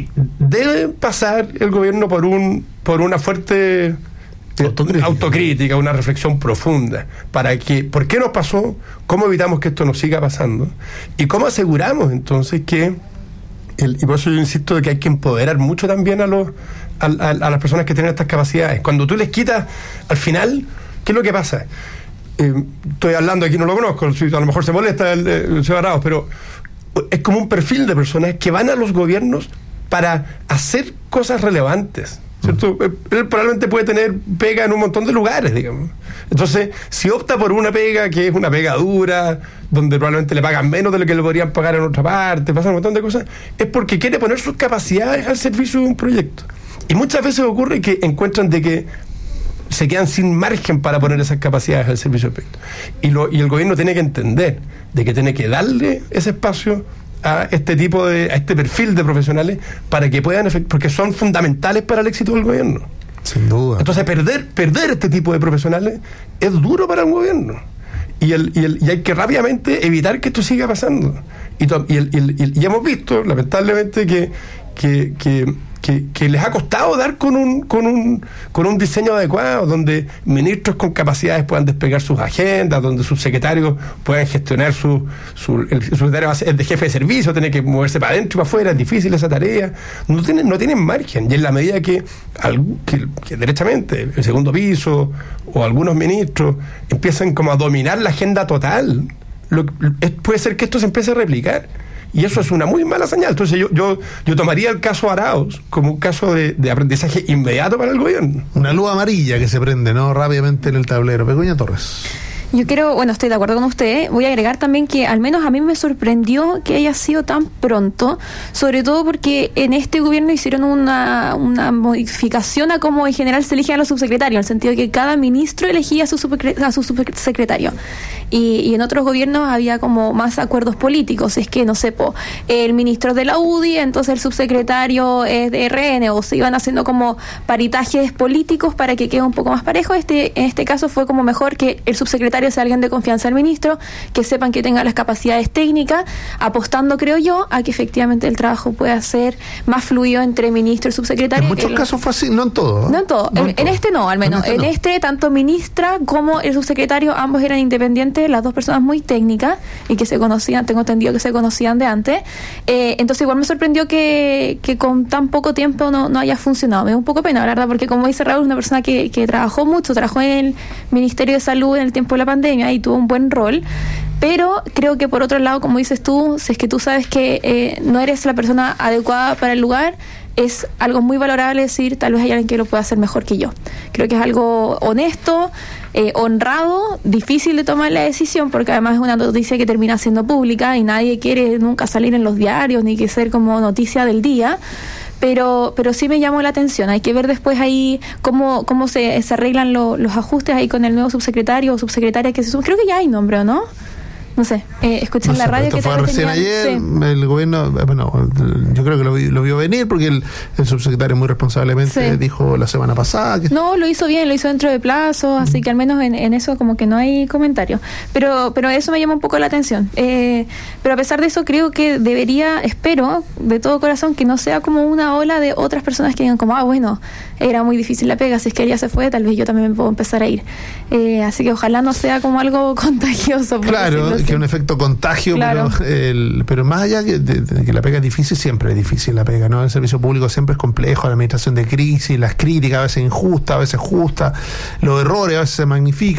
debe pasar el gobierno por un por una fuerte eh, autocrítica. autocrítica, una reflexión profunda, para que, ¿por qué nos pasó? ¿Cómo evitamos que esto nos siga pasando? ¿Y cómo aseguramos entonces que, el, y por eso yo insisto de que hay que empoderar mucho también a los a, a, a las personas que tienen estas capacidades? Cuando tú les quitas, al final, ¿qué es lo que pasa? Eh, estoy hablando aquí, no lo conozco, a lo mejor se molesta el, el señor Arauz, pero es como un perfil de personas que van a los gobiernos para hacer cosas relevantes, ¿cierto? Uh-huh. Él probablemente puede tener pega en un montón de lugares, digamos. Entonces, si opta por una pega que es una pega dura, donde probablemente le pagan menos de lo que le podrían pagar en otra parte, pasa un montón de cosas, es porque quiere poner sus capacidades al servicio de un proyecto. Y muchas veces ocurre que encuentran de que se quedan sin margen para poner esas capacidades al servicio del proyecto. Y, lo, y el gobierno tiene que entender de que tiene que darle ese espacio a este tipo de, a este perfil de profesionales para que puedan, porque son fundamentales para el éxito del gobierno. Sin duda. Entonces perder, perder este tipo de profesionales es duro para el gobierno. Y, el, y, el, y hay que rápidamente evitar que esto siga pasando. Y, to, y, el, y, el, y hemos visto, lamentablemente, que, que, que Que, que les ha costado dar con un con un con un diseño adecuado, donde ministros con capacidades puedan desplegar sus agendas, donde sus secretarios puedan gestionar su su el, su secretario es de jefe de servicio, tiene que moverse para adentro y para afuera, es difícil esa tarea, no tienen no tienen margen. Y en la medida que, al, que, que derechamente el segundo piso o algunos ministros empiezan como a dominar la agenda total, lo, es, puede ser que esto se empiece a replicar. Y eso es una muy mala señal. Entonces yo yo, yo tomaría el caso Arauz como un caso de, de aprendizaje inmediato para el gobierno. Una luz amarilla que se prende, ¿no? Rápidamente en el tablero. Begoña Torres. Yo quiero, bueno, estoy de acuerdo con usted. Voy a agregar también que al menos a mí me sorprendió que haya sido tan pronto, sobre todo porque en este gobierno hicieron una, una modificación a cómo en general se eligen a los subsecretarios, en el sentido de que cada ministro elegía a su, subsecre- a su subsecretario. Y, y en otros gobiernos había como más acuerdos políticos. Es que, no sé, po, el ministro es de la U D I, entonces el subsecretario es de R N, o se iban haciendo como paritajes políticos para que quede un poco más parejo. Este, en este caso fue como mejor que el subsecretario sea alguien de confianza del ministro, que sepan que tenga las capacidades técnicas, apostando, creo yo, a que efectivamente el trabajo pueda ser más fluido entre ministro y subsecretario. En muchos el, casos fue así, no en todo. No en todo, no en, en, todo. en este no, al menos. En este, en este no. Tanto ministra como el subsecretario, ambos eran independientes, las dos personas muy técnicas y que se conocían, tengo entendido que se conocían de antes. Eh, entonces igual me sorprendió que, que con tan poco tiempo no, no haya funcionado. Me da un poco pena, la verdad, porque como dice Raúl, una persona que, que trabajó mucho, trabajó en el Ministerio de Salud en el tiempo de la pandemia y tuvo un buen rol, pero creo que por otro lado, como dices tú, si es que tú sabes que eh, no eres la persona adecuada para el lugar, es algo muy valorable decir, tal vez hay alguien que lo pueda hacer mejor que yo. Creo que es algo honesto, eh, honrado, difícil de tomar la decisión, porque además es una noticia que termina siendo pública y nadie quiere nunca salir en los diarios ni que ser como noticia del día. Pero pero sí me llamó la atención. Hay que ver después ahí cómo cómo se, se arreglan lo, los ajustes ahí con el nuevo subsecretario o subsecretaria que se sube. Creo que ya hay nombre, ¿o no? No sé, eh, escuché no en la sé, radio que fue tal vez recién tenían, ayer, sí. El gobierno, bueno, yo creo que lo, lo vio venir porque el, el subsecretario muy responsablemente sí. dijo la semana pasada que... No, lo hizo bien, lo hizo dentro de plazo, mm. así que al menos en, en eso como que no hay comentario. Pero pero eso me llama un poco la atención. Eh, pero a pesar de eso creo que debería, espero de todo corazón que no sea como una ola de otras personas que digan como, ah, bueno, era muy difícil la pega, si es que ella se fue, tal vez yo también me puedo empezar a ir. Eh, así que ojalá no sea como algo contagioso. Claro, que un efecto contagio, claro. pero, el, pero más allá de, de, de que la pega es difícil, siempre es difícil la pega, ¿no? El servicio público siempre es complejo, la administración de crisis, las críticas a veces injustas, a veces justas, los errores a veces se magnifican,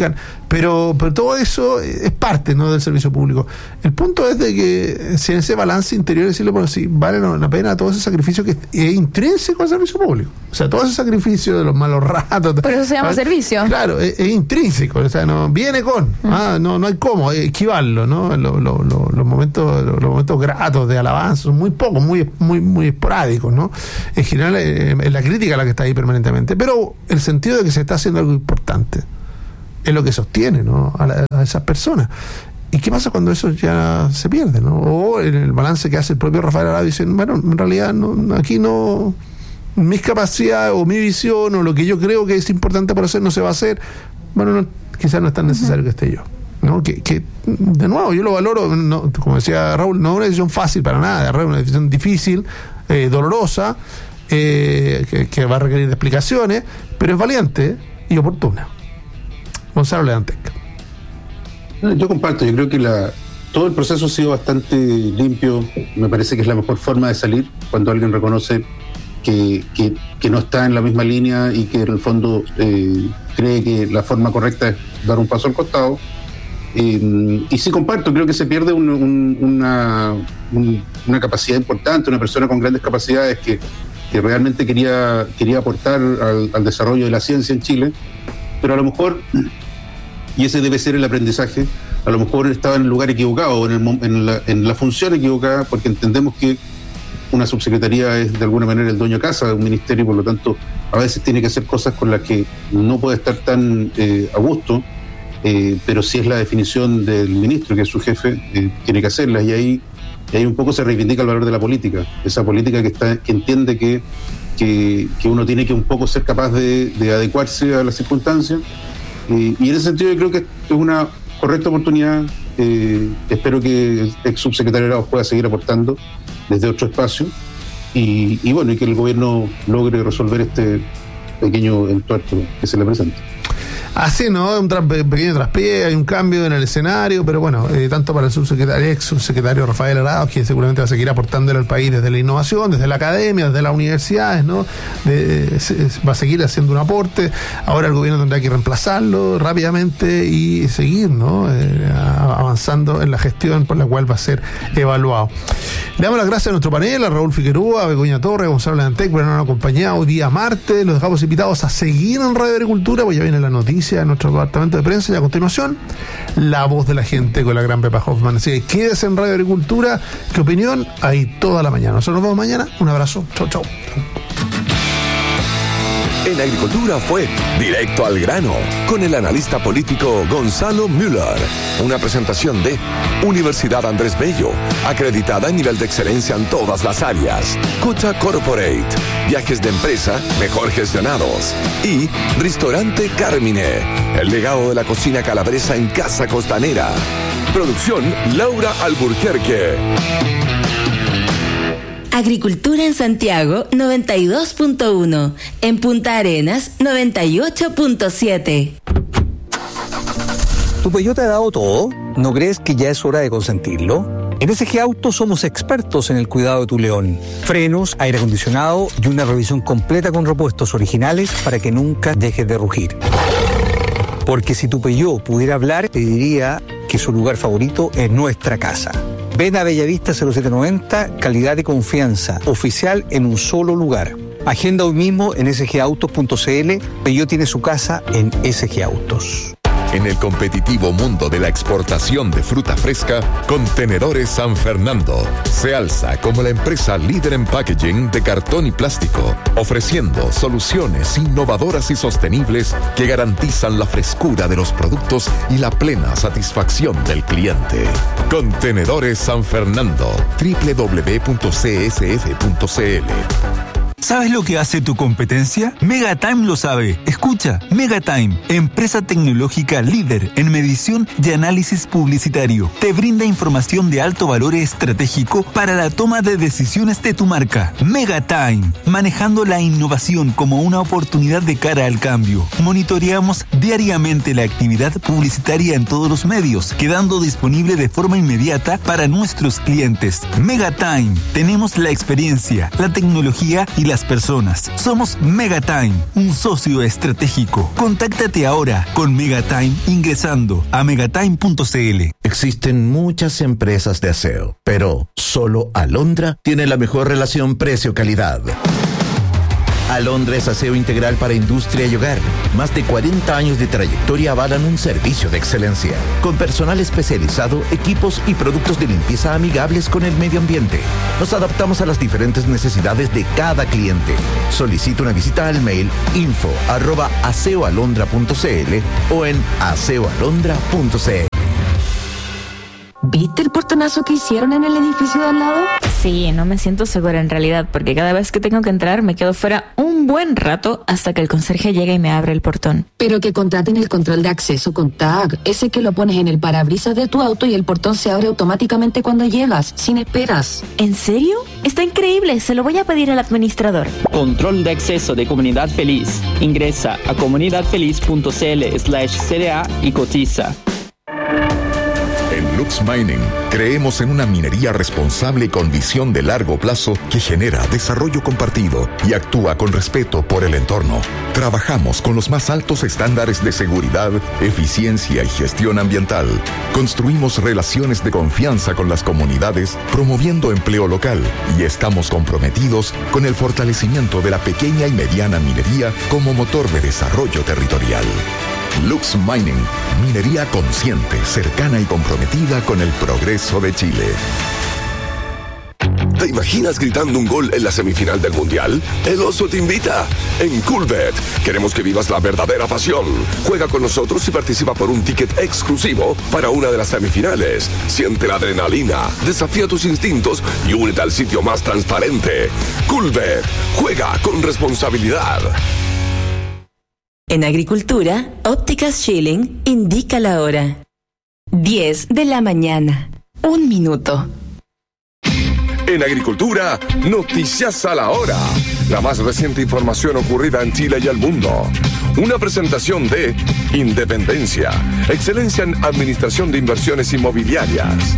Pero, pero todo eso es parte, ¿no?, del servicio público. El punto es de que si en ese balance interior decirle, bueno, si vale la pena todo ese sacrificio que es intrínseco al servicio público. O sea, todo ese sacrificio de los malos ratos. Por eso se llama servicio. Claro, es, es intrínseco. O sea, no viene con. Mm. Ah, no, no hay cómo esquivarlo, ¿no? Lo, lo, lo, los momentos, los momentos gratos de alabanza son muy pocos, muy, muy, muy esporádicos, ¿no? En general eh, es la crítica la que está ahí permanentemente. Pero el sentido de que se está haciendo algo importante es lo que sostiene, ¿no?, a, la, a esas personas. ¿Y qué pasa cuando eso ya se pierde, ¿no? O en el balance que hace el propio Rafael Arado, dicen, bueno, en realidad no, aquí no, mis capacidades o mi visión o lo que yo creo que es importante para hacer no se va a hacer. Bueno, no, quizás no es tan necesario uh-huh. que esté yo, ¿no? Que, que de nuevo yo lo valoro, no, como decía Raúl, no es una decisión fácil para nada, es una decisión difícil, eh, dolorosa, eh, que, que va a requerir de explicaciones, pero es valiente y oportuna. Gonzalo Leantec. Yo comparto, yo creo que la, todo el proceso ha sido bastante limpio. Me parece que es la mejor forma de salir cuando alguien reconoce que, que, que no está en la misma línea y que en el fondo eh, cree que la forma correcta es dar un paso al costado. Eh, y sí comparto, creo que se pierde un, un, una, un, una capacidad importante, una persona con grandes capacidades que, que realmente quería, quería aportar al, al desarrollo de la ciencia en Chile, pero a lo mejor, y ese debe ser el aprendizaje, a lo mejor estaba en el lugar equivocado, en, el, en, la, en la función equivocada, porque entendemos que una subsecretaría es de alguna manera el dueño de casa de un ministerio y por lo tanto a veces tiene que hacer cosas con las que no puede estar tan eh, a gusto, eh, pero si es la definición del ministro, que es su jefe, eh, tiene que hacerlas, y ahí, y ahí un poco se reivindica el valor de la política, esa política que, está, que entiende que Que, que uno tiene que un poco ser capaz de, de adecuarse a las circunstancias, eh, y en ese sentido yo creo que es una correcta oportunidad. Eh, espero que el ex subsecretario Arauz pueda seguir aportando desde otro espacio y, y bueno, y que el gobierno logre resolver este pequeño entuerto que se le presenta. Así, ¿no? Un tra- pequeño traspié, hay un cambio en el escenario, pero bueno, eh, tanto para el subsecretario, ex subsecretario Rafael Arauz, que seguramente va a seguir aportándole al país desde la innovación, desde la academia, desde las universidades, ¿no? De, se, va a seguir haciendo un aporte. Ahora el gobierno tendrá que reemplazarlo rápidamente y seguir, ¿no? Eh, avanzando en la gestión por la cual va a ser evaluado. Le damos las gracias a nuestro panel, a Raúl Figueroa, a Begoña Torres, a Gonzalo Leantec por habernos acompañado hoy día martes. Los dejamos invitados a seguir en Radio Agricultura, pues ya viene la noticia de nuestro departamento de prensa y a continuación la voz de la gente con la gran Pepa Hoffman. Así que quédese en Radio Agricultura, qué opinión, ahí toda la mañana. Nosotros nos vemos mañana, un abrazo, chau chau. En Agricultura fue Directo al Grano con el analista político Gonzalo Müller. Una presentación de Universidad Andrés Bello, acreditada en nivel de excelencia en todas las áreas. Cocha Corporate, viajes de empresa mejor gestionados. Y Restaurante Carmine, el legado de la cocina calabresa en Casa Costanera. Producción Laura Alburquerque. Agricultura en Santiago noventa y dos punto uno, en Punta Arenas noventa y ocho punto siete. ¿Tu Peugeot te ha dado todo? ¿No crees que ya es hora de consentirlo? En S G Autos somos expertos en el cuidado de tu León. Frenos, aire acondicionado y una revisión completa con repuestos originales para que nunca dejes de rugir. Porque si tu Peugeot pudiera hablar, te diría que su lugar favorito es nuestra casa. Ven a Bellavista cero siete noventa, calidad y confianza, oficial en un solo lugar. Agenda hoy mismo en s g autos punto c l. Peugeot tiene su casa en S G Autos. En el competitivo mundo de la exportación de fruta fresca, Contenedores San Fernando se alza como la empresa líder en packaging de cartón y plástico, ofreciendo soluciones innovadoras y sostenibles que garantizan la frescura de los productos y la plena satisfacción del cliente. Contenedores San Fernando, doble u doble u doble u punto c s f punto c l. ¿Sabes lo que hace tu competencia? Megatime lo sabe. Escucha, Megatime, empresa tecnológica líder en medición y análisis publicitario. Te brinda información de alto valor estratégico para la toma de decisiones de tu marca. Megatime, manejando la innovación como una oportunidad de cara al cambio. Monitoreamos diariamente la actividad publicitaria en todos los medios, quedando disponible de forma inmediata para nuestros clientes. Megatime, tenemos la experiencia, la tecnología y las personas. Somos Megatime, un socio estratégico. Contáctate ahora con Megatime ingresando a megatime punto c l. Existen muchas empresas de aseo, pero solo Alondra tiene la mejor relación precio-calidad. Alondra es aseo integral para industria y hogar. Más de cuarenta años de trayectoria avalan un servicio de excelencia, con personal especializado, equipos y productos de limpieza amigables con el medio ambiente. Nos adaptamos a las diferentes necesidades de cada cliente. Solicita una visita al mail info arroba aseoalondra punto c l o en aseoalondra punto c l. ¿Viste el portonazo que hicieron en el edificio de al lado? Sí, no me siento segura en realidad, porque cada vez que tengo que entrar me quedo fuera un buen rato hasta que el conserje llegue y me abre el portón. Pero que contraten el control de acceso con tag, ese que lo pones en el parabrisas de tu auto y el portón se abre automáticamente cuando llegas, sin esperas. ¿En serio? Está increíble, se lo voy a pedir al administrador. Control de acceso de Comunidad Feliz. Ingresa a comunidadfeliz.cl slash CDA y cotiza. En Lux Mining creemos en una minería responsable con visión de largo plazo que genera desarrollo compartido y actúa con respeto por el entorno. Trabajamos con los más altos estándares de seguridad, eficiencia y gestión ambiental. Construimos relaciones de confianza con las comunidades, promoviendo empleo local, y estamos comprometidos con el fortalecimiento de la pequeña y mediana minería como motor de desarrollo territorial. Lux Mining, minería consciente, cercana y comprometida con el progreso de Chile. ¿Te imaginas gritando un gol en la semifinal del Mundial? El Oso te invita. En Coolbet queremos que vivas la verdadera pasión. Juega con nosotros y participa por un ticket exclusivo para una de las semifinales. Siente la adrenalina, desafía tus instintos y únete al sitio más transparente. Coolbet, juega con responsabilidad. En Agricultura, Ópticas Schilling indica la hora. diez de la mañana. Un minuto. En Agricultura, noticias a la hora. La más reciente información ocurrida en Chile y el mundo. Una presentación de Independencia, excelencia en administración de inversiones inmobiliarias.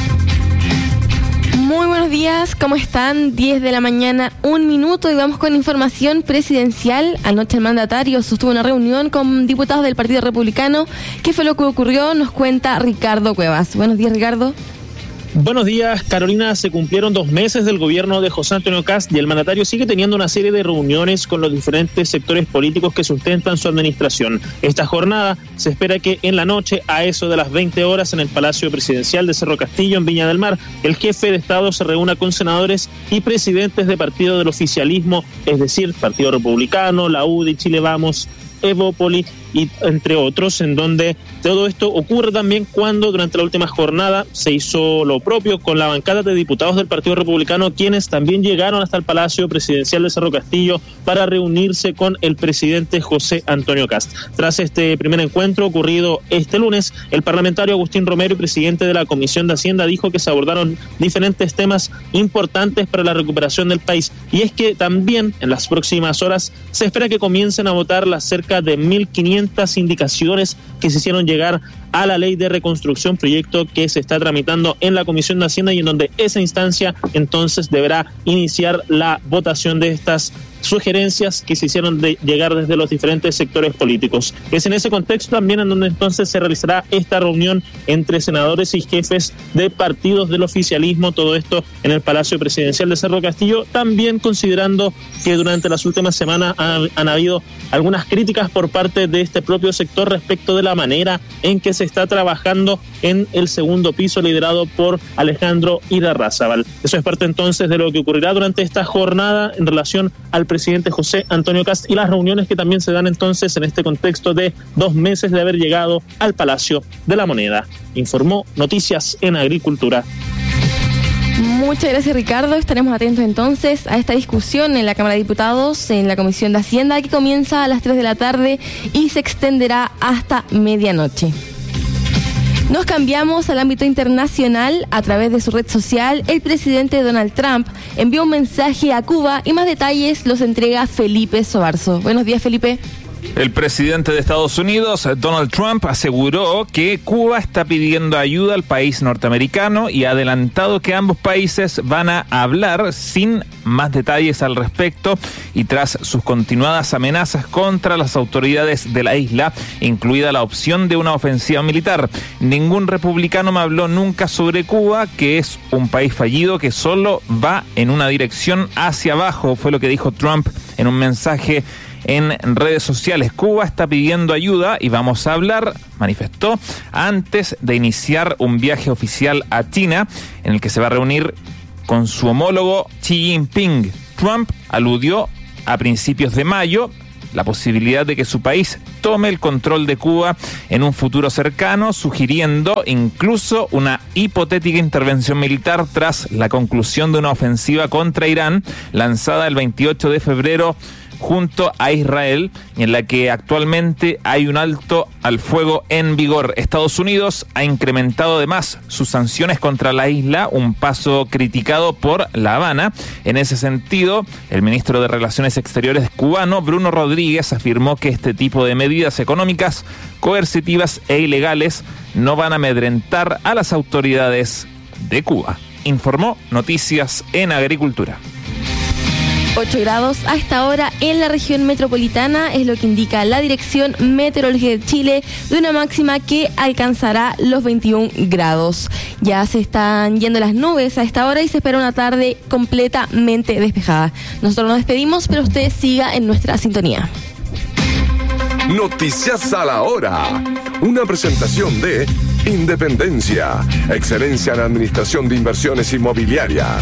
Muy buenos días, ¿cómo están? diez de la mañana, un minuto, y vamos con información presidencial. Anoche el mandatario sostuvo una reunión con diputados del Partido Republicano. ¿Qué fue lo que ocurrió? Nos cuenta Ricardo Cuevas. Buenos días, Ricardo. Buenos días, Carolina. Se cumplieron dos meses del gobierno de José Antonio Kast y el mandatario sigue teniendo una serie de reuniones con los diferentes sectores políticos que sustentan su administración. Esta jornada se espera que en la noche, a eso de las veinte horas, en el Palacio Presidencial de Cerro Castillo, en Viña del Mar, el jefe de Estado se reúna con senadores y presidentes de partidos del oficialismo, es decir, Partido Republicano, la U D I, Chile Vamos, Evópoli y entre otros, en donde todo esto ocurre también cuando durante la última jornada se hizo lo propio con la bancada de diputados del Partido Republicano, quienes también llegaron hasta el Palacio Presidencial de Cerro Castillo para reunirse con el presidente José Antonio Kast. Tras este primer encuentro ocurrido este lunes, el parlamentario Agustín Romero y presidente de la Comisión de Hacienda dijo que se abordaron diferentes temas importantes para la recuperación del país, y es que también en las próximas horas se espera que comiencen a votar las cerca de mil quinientas indicaciones que se hicieron llegar a la ley de reconstrucción, proyecto que se está tramitando en la Comisión de Hacienda y en donde esa instancia entonces deberá iniciar la votación de estas sugerencias que se hicieron de llegar desde los diferentes sectores políticos. Es en ese contexto también en donde entonces se realizará esta reunión entre senadores y jefes de partidos del oficialismo, todo esto en el Palacio Presidencial de Cerro Castillo, también considerando que durante las últimas semanas han, han habido algunas críticas por parte de este propio sector respecto de la manera en que se está trabajando en el segundo piso liderado por Alejandro Irarrázaval. Eso es parte entonces de lo que ocurrirá durante esta jornada en relación al presidente José Antonio Kast y las reuniones que también se dan entonces en este contexto de dos meses de haber llegado al Palacio de la Moneda. Informó Noticias en Agricultura. Muchas gracias, Ricardo. Estaremos atentos entonces a esta discusión en la Cámara de Diputados, en la Comisión de Hacienda, que comienza a las tres de la tarde y se extenderá hasta medianoche. Nos cambiamos al ámbito internacional. A través de su red social, el presidente Donald Trump envió un mensaje a Cuba y más detalles los entrega Felipe Sobarzo. Buenos días, Felipe. El presidente de Estados Unidos, Donald Trump, aseguró que Cuba está pidiendo ayuda al país norteamericano y ha adelantado que ambos países van a hablar sin más detalles al respecto y tras sus continuadas amenazas contra las autoridades de la isla, incluida la opción de una ofensiva militar. Ningún republicano me habló nunca sobre Cuba, que es un país fallido que solo va en una dirección hacia abajo, fue lo que dijo Trump en un mensaje en redes sociales. Cuba está pidiendo ayuda y vamos a hablar, manifestó, antes de iniciar un viaje oficial a China, en el que se va a reunir con su homólogo Xi Jinping. Trump aludió a principios de mayo la posibilidad de que su país tome el control de Cuba en un futuro cercano, sugiriendo incluso una hipotética intervención militar tras la conclusión de una ofensiva contra Irán lanzada el veintiocho de febrero junto a Israel, en la que actualmente hay un alto al fuego en vigor. Estados Unidos ha incrementado además sus sanciones contra la isla, un paso criticado por La Habana. En ese sentido, el ministro de Relaciones Exteriores cubano, Bruno Rodríguez, afirmó que este tipo de medidas económicas, coercitivas e ilegales no van a amedrentar a las autoridades de Cuba. Informó Noticias en Agricultura. ocho grados a esta hora en la región metropolitana, es lo que indica la Dirección Meteorológica de Chile, de una máxima que alcanzará los veintiún grados. Ya se están yendo las nubes a esta hora y se espera una tarde completamente despejada. Nosotros nos despedimos, pero usted siga en nuestra sintonía. Noticias a la hora. Una presentación de Independencia, excelencia en administración de inversiones inmobiliarias.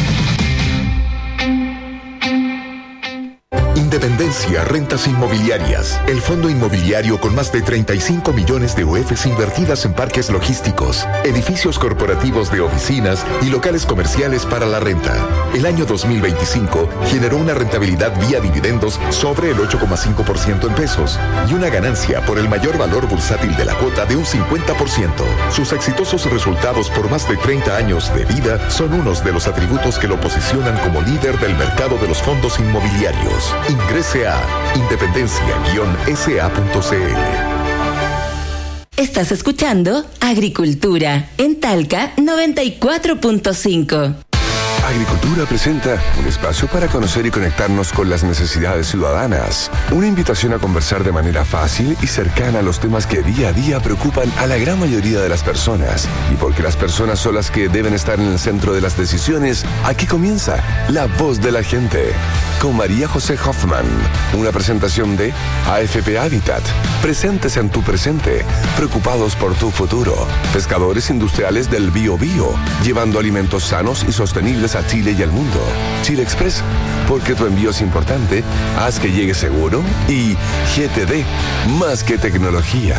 Independencia Rentas Inmobiliarias, el fondo inmobiliario con más de treinta y cinco millones de U Efes invertidas en parques logísticos, edificios corporativos de oficinas y locales comerciales para la renta. El año dos mil veinticinco generó una rentabilidad vía dividendos sobre el ocho coma cinco por ciento en pesos y una ganancia por el mayor valor bursátil de la cuota de un cincuenta por ciento. Sus exitosos resultados por más de treinta años de vida son unos de los atributos que lo posicionan como líder del mercado de los fondos inmobiliarios. Ingrese a independencia guion s a punto c l. Estás escuchando Agricultura en Talca noventa y cuatro punto cinco. Agricultura presenta un espacio para conocer y conectarnos con las necesidades ciudadanas. Una invitación a conversar de manera fácil y cercana a los temas que día a día preocupan a la gran mayoría de las personas. Y porque las personas son las que deben estar en el centro de las decisiones, aquí comienza La Voz de la Gente, con María José Hoffman. Una presentación de A F P Habitat. Presentes en tu presente, preocupados por tu futuro. Pescadores industriales del Bio Bio, llevando alimentos sanos y sostenibles a Chile y al mundo. Chile Express, porque tu envío es importante, haz que llegue seguro. Y G T D, más que tecnología.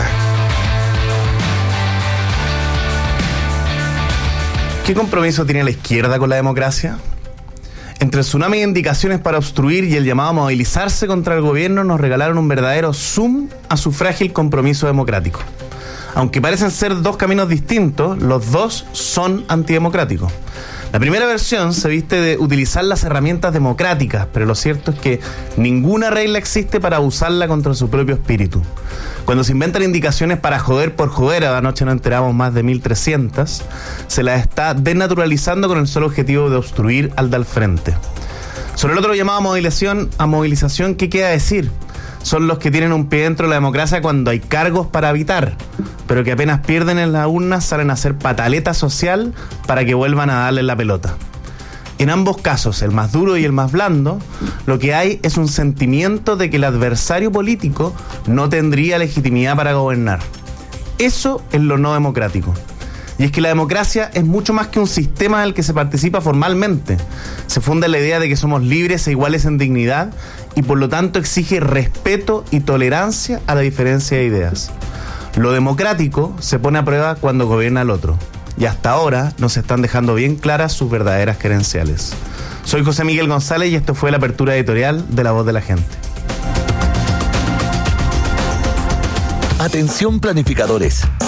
¿Qué compromiso tiene la izquierda con la democracia? Entre el tsunami de indicaciones para obstruir y el llamado a movilizarse contra el gobierno, nos regalaron un verdadero zoom a su frágil compromiso democrático. Aunque parecen ser dos caminos distintos, los dos son antidemocráticos. La primera versión se viste de utilizar las herramientas democráticas, pero lo cierto es que ninguna regla existe para usarla contra su propio espíritu. Cuando se inventan indicaciones para joder por joder, anoche nos enteramos más de mil trescientas, se las está desnaturalizando con el solo objetivo de obstruir al del frente. Sobre el otro llamado a movilización, a movilización, ¿qué queda decir? Son los que tienen un pie dentro de la democracia cuando hay cargos para habitar, pero que apenas pierden en las urnas salen a hacer pataleta social para que vuelvan a darle la pelota. En ambos casos, el más duro y el más blando, lo que hay es un sentimiento de que el adversario político no tendría legitimidad para gobernar. Eso es lo no democrático. Y es que la democracia es mucho más que un sistema en el que se participa formalmente. Se funda en la idea de que somos libres e iguales en dignidad y por lo tanto exige respeto y tolerancia a la diferencia de ideas. Lo democrático se pone a prueba cuando gobierna el otro. Y hasta ahora nos están dejando bien claras sus verdaderas credenciales. Soy José Miguel González y esto fue la apertura editorial de La Voz de la Gente. Atención planificadores.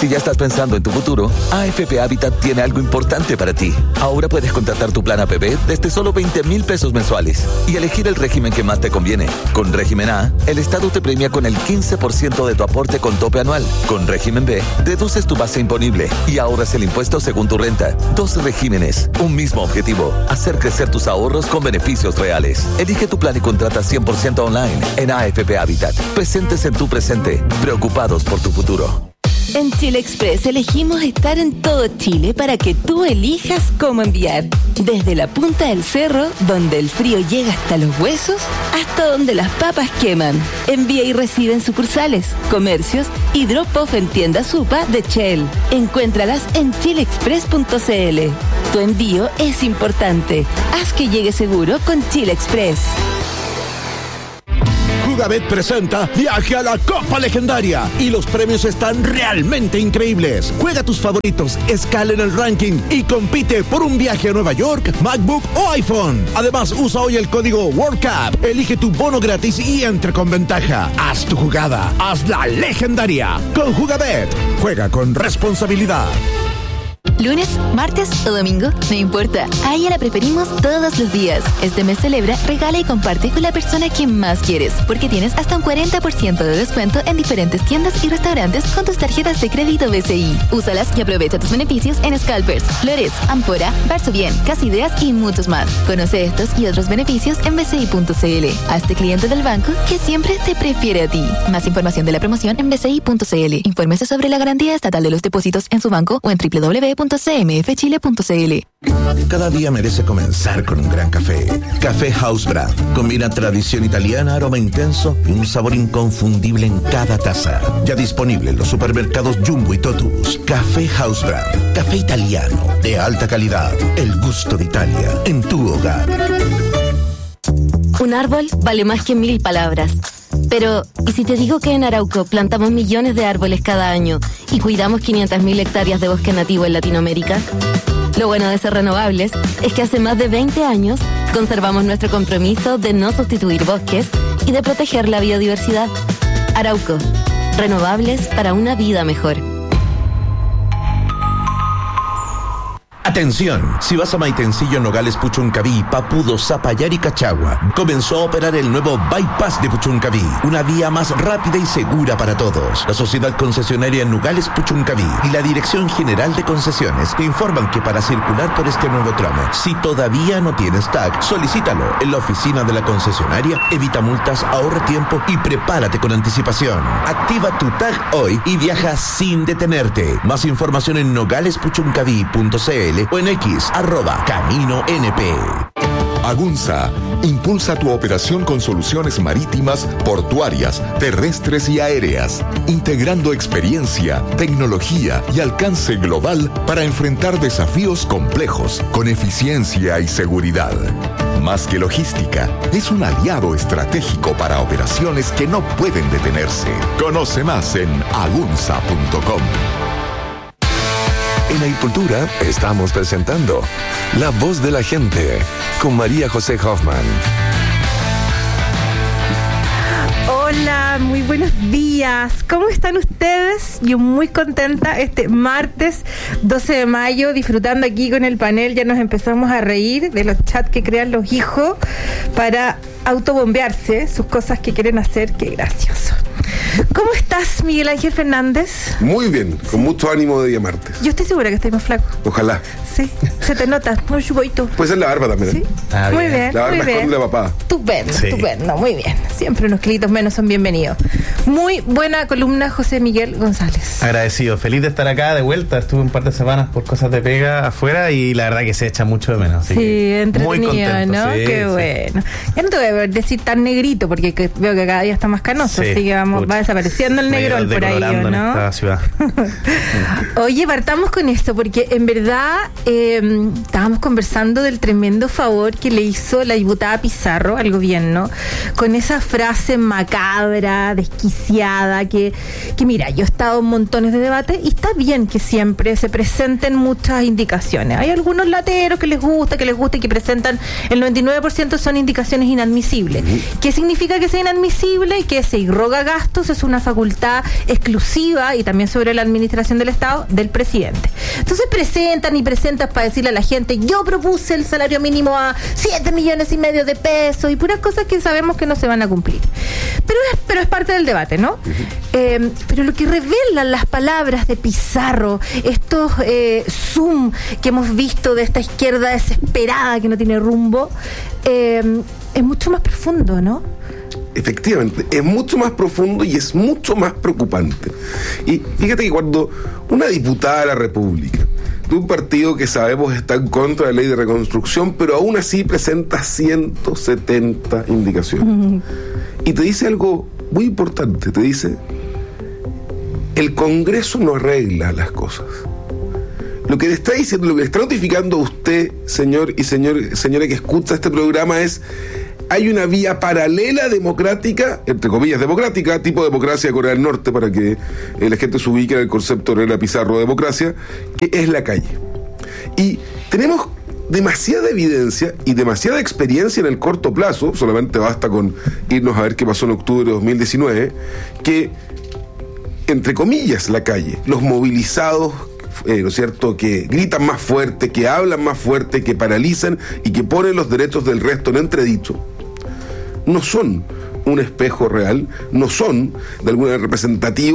Si ya estás pensando en tu futuro, A F P Habitat tiene algo importante para ti. Ahora puedes contratar tu plan A P B desde solo veinte mil pesos mensuales y elegir el régimen que más te conviene. Con régimen A, el Estado te premia con el quince por ciento de tu aporte con tope anual. Con régimen B, deduces tu base imponible y ahorras el impuesto según tu renta. Dos regímenes, un mismo objetivo: hacer crecer tus ahorros con beneficios reales. Elige tu plan y contrata cien por ciento online en A F P Habitat. Presentes en tu presente, preocupados por tu futuro. En Chile Express elegimos estar en todo Chile para que tú elijas cómo enviar. Desde la punta del cerro, donde el frío llega hasta los huesos, hasta donde las papas queman. Envía y recibe en sucursales, comercios y drop-off en tiendas Supa de Shell. Encuéntralas en chile express punto c l. Tu envío es importante. Haz que llegue seguro con Chile Express. Jugabet presenta Viaje a la Copa Legendaria y los premios están realmente increíbles. Juega tus favoritos, escala en el ranking y compite por un viaje a Nueva York, MacBook o iPhone. Además, usa hoy el código World Cup, elige tu bono gratis y entra con ventaja. Haz tu jugada, hazla legendaria. Con Jugabet, juega con responsabilidad. Lunes, martes o domingo, no importa. A ella la preferimos todos los días. Este mes celebra, regala y comparte con la persona que más quieres, porque tienes hasta un cuarenta por ciento de descuento en diferentes tiendas y restaurantes con tus tarjetas de crédito B C I. Úsalas y aprovecha tus beneficios en Scalpers, Flores, Amphora, Barso Bien, Casa Ideas y muchos más. Conoce estos y otros beneficios en b c i punto c l. Hazte cliente del banco que siempre te prefiere a ti. Más información de la promoción en b c i punto c l. Infórmese sobre la garantía estatal de los depósitos en su banco o en w w w punto c m f chile punto c l. Cada día merece comenzar con un gran café. Café House Brand. Combina tradición italiana, aroma intenso y un sabor inconfundible en cada taza. Ya disponible en los supermercados Jumbo y Totus. Café House Brand. Café italiano de alta calidad. El gusto de Italia en tu hogar. Un árbol vale más que mil palabras. Pero, ¿y si te digo que en Arauco plantamos millones de árboles cada año y cuidamos quinientas mil hectáreas de bosque nativo en Latinoamérica? Lo bueno de ser renovables es que hace más de veinte años conservamos nuestro compromiso de no sustituir bosques y de proteger la biodiversidad. Arauco, renovables para una vida mejor. Atención, si vas a Maitencillo, Nogales, Puchuncaví, Papudo, Zapallar y Cachagua, comenzó a operar el nuevo Bypass de Puchuncaví, una vía más rápida y segura para todos. La sociedad concesionaria Nogales Puchuncaví y la Dirección General de Concesiones te informan que para circular por este nuevo tramo, si todavía no tienes T A C, solicítalo en la oficina de la concesionaria, evita multas, ahorra tiempo y prepárate con anticipación. Activa tu T A C hoy y viaja sin detenerte. Más información en nogales puchuncaví punto c l o en X, arroba Camino N P. Agunza impulsa tu operación con soluciones marítimas, portuarias, terrestres y aéreas, integrando experiencia, tecnología y alcance global para enfrentar desafíos complejos con eficiencia y seguridad. Más que logística, es un aliado estratégico para operaciones que no pueden detenerse. Conoce más en agunza punto com. En Agricultura estamos presentando La Voz de la Gente con María José Hoffman. Hola, muy buenos días. ¿Cómo están ustedes? Yo muy contenta este martes doce de mayo, disfrutando aquí con el panel. Ya nos empezamos a reír de los chats que crean los hijos para autobombearse sus cosas que quieren hacer. Qué gracioso. ¿Cómo estás, Miguel Ángel Fernández? Muy bien, con ¿sí? mucho ánimo de día martes. Yo estoy segura que estoy más flaco. Ojalá. Sí, se te nota, muy chuboito. Puede ser la barba también. Sí, ah, muy bien. bien la barba muy bien. esconde la papada. Estupendo, sí. estupendo, muy bien. Siempre unos kilitos menos son bienvenidos. Muy buena columna, José Miguel González. Agradecido, feliz de estar acá de vuelta. Estuve un par de semanas por cosas de pega afuera y la verdad que se echa mucho de menos. Así sí, entretenido, muy contento, ¿no? Sí, Qué sí. bueno. Ya no te voy a decir tan negrito porque que veo que cada día está más canoso, Sí, así que vamos, va desapareciendo el negrol por ahí, ¿no? En esta ciudad. Oye, partamos con esto porque en verdad eh, estábamos conversando del tremendo favor que le hizo la diputada Pizarro al gobierno con esa frase macabra, desquiciada, que, que mira, yo he estado en montones de debates y está bien que siempre se presenten muchas indicaciones. Hay algunos lateros que les gusta, que les gusta y que presentan el noventa y nueve por ciento son indicaciones inadmisibles. ¿Qué significa que sea inadmisible? Que se irroga gasto decretos es una facultad exclusiva y también sobre la administración del Estado del presidente. Entonces presentan y presentan para decirle a la gente, yo propuse el salario mínimo a siete millones y medio de pesos y puras cosas que sabemos que no se van a cumplir. Pero es, pero es parte del debate, ¿no? Uh-huh. Eh, pero lo que revelan las palabras de Pizarro, estos eh, zoom que hemos visto de esta izquierda desesperada que no tiene rumbo, eh, es mucho más profundo, ¿no? Efectivamente, es mucho más profundo y es mucho más preocupante. Y fíjate que cuando una diputada de la República, de un partido que sabemos está en contra de la ley de reconstrucción, pero aún así presenta ciento setenta indicaciones, uh-huh. y te dice algo muy importante, te dice, el Congreso no arregla las cosas. Lo que le está diciendo, lo que le está notificando a usted, señor y señor, señora que escucha este programa es, hay una vía paralela democrática, entre comillas democrática, tipo democracia de Corea del Norte, para que eh, la gente se ubique en el concepto de la Pizarro de democracia, que es la calle. Y tenemos demasiada evidencia y demasiada experiencia en el corto plazo, solamente basta con irnos a ver qué pasó en octubre de dos mil diecinueve, que, entre comillas, la calle, los movilizados, Eh, ¿no es cierto?, que gritan más fuerte, que hablan más fuerte, que paralizan y que ponen los derechos del resto en entredicho, no son un espejo real, no son de alguna representativa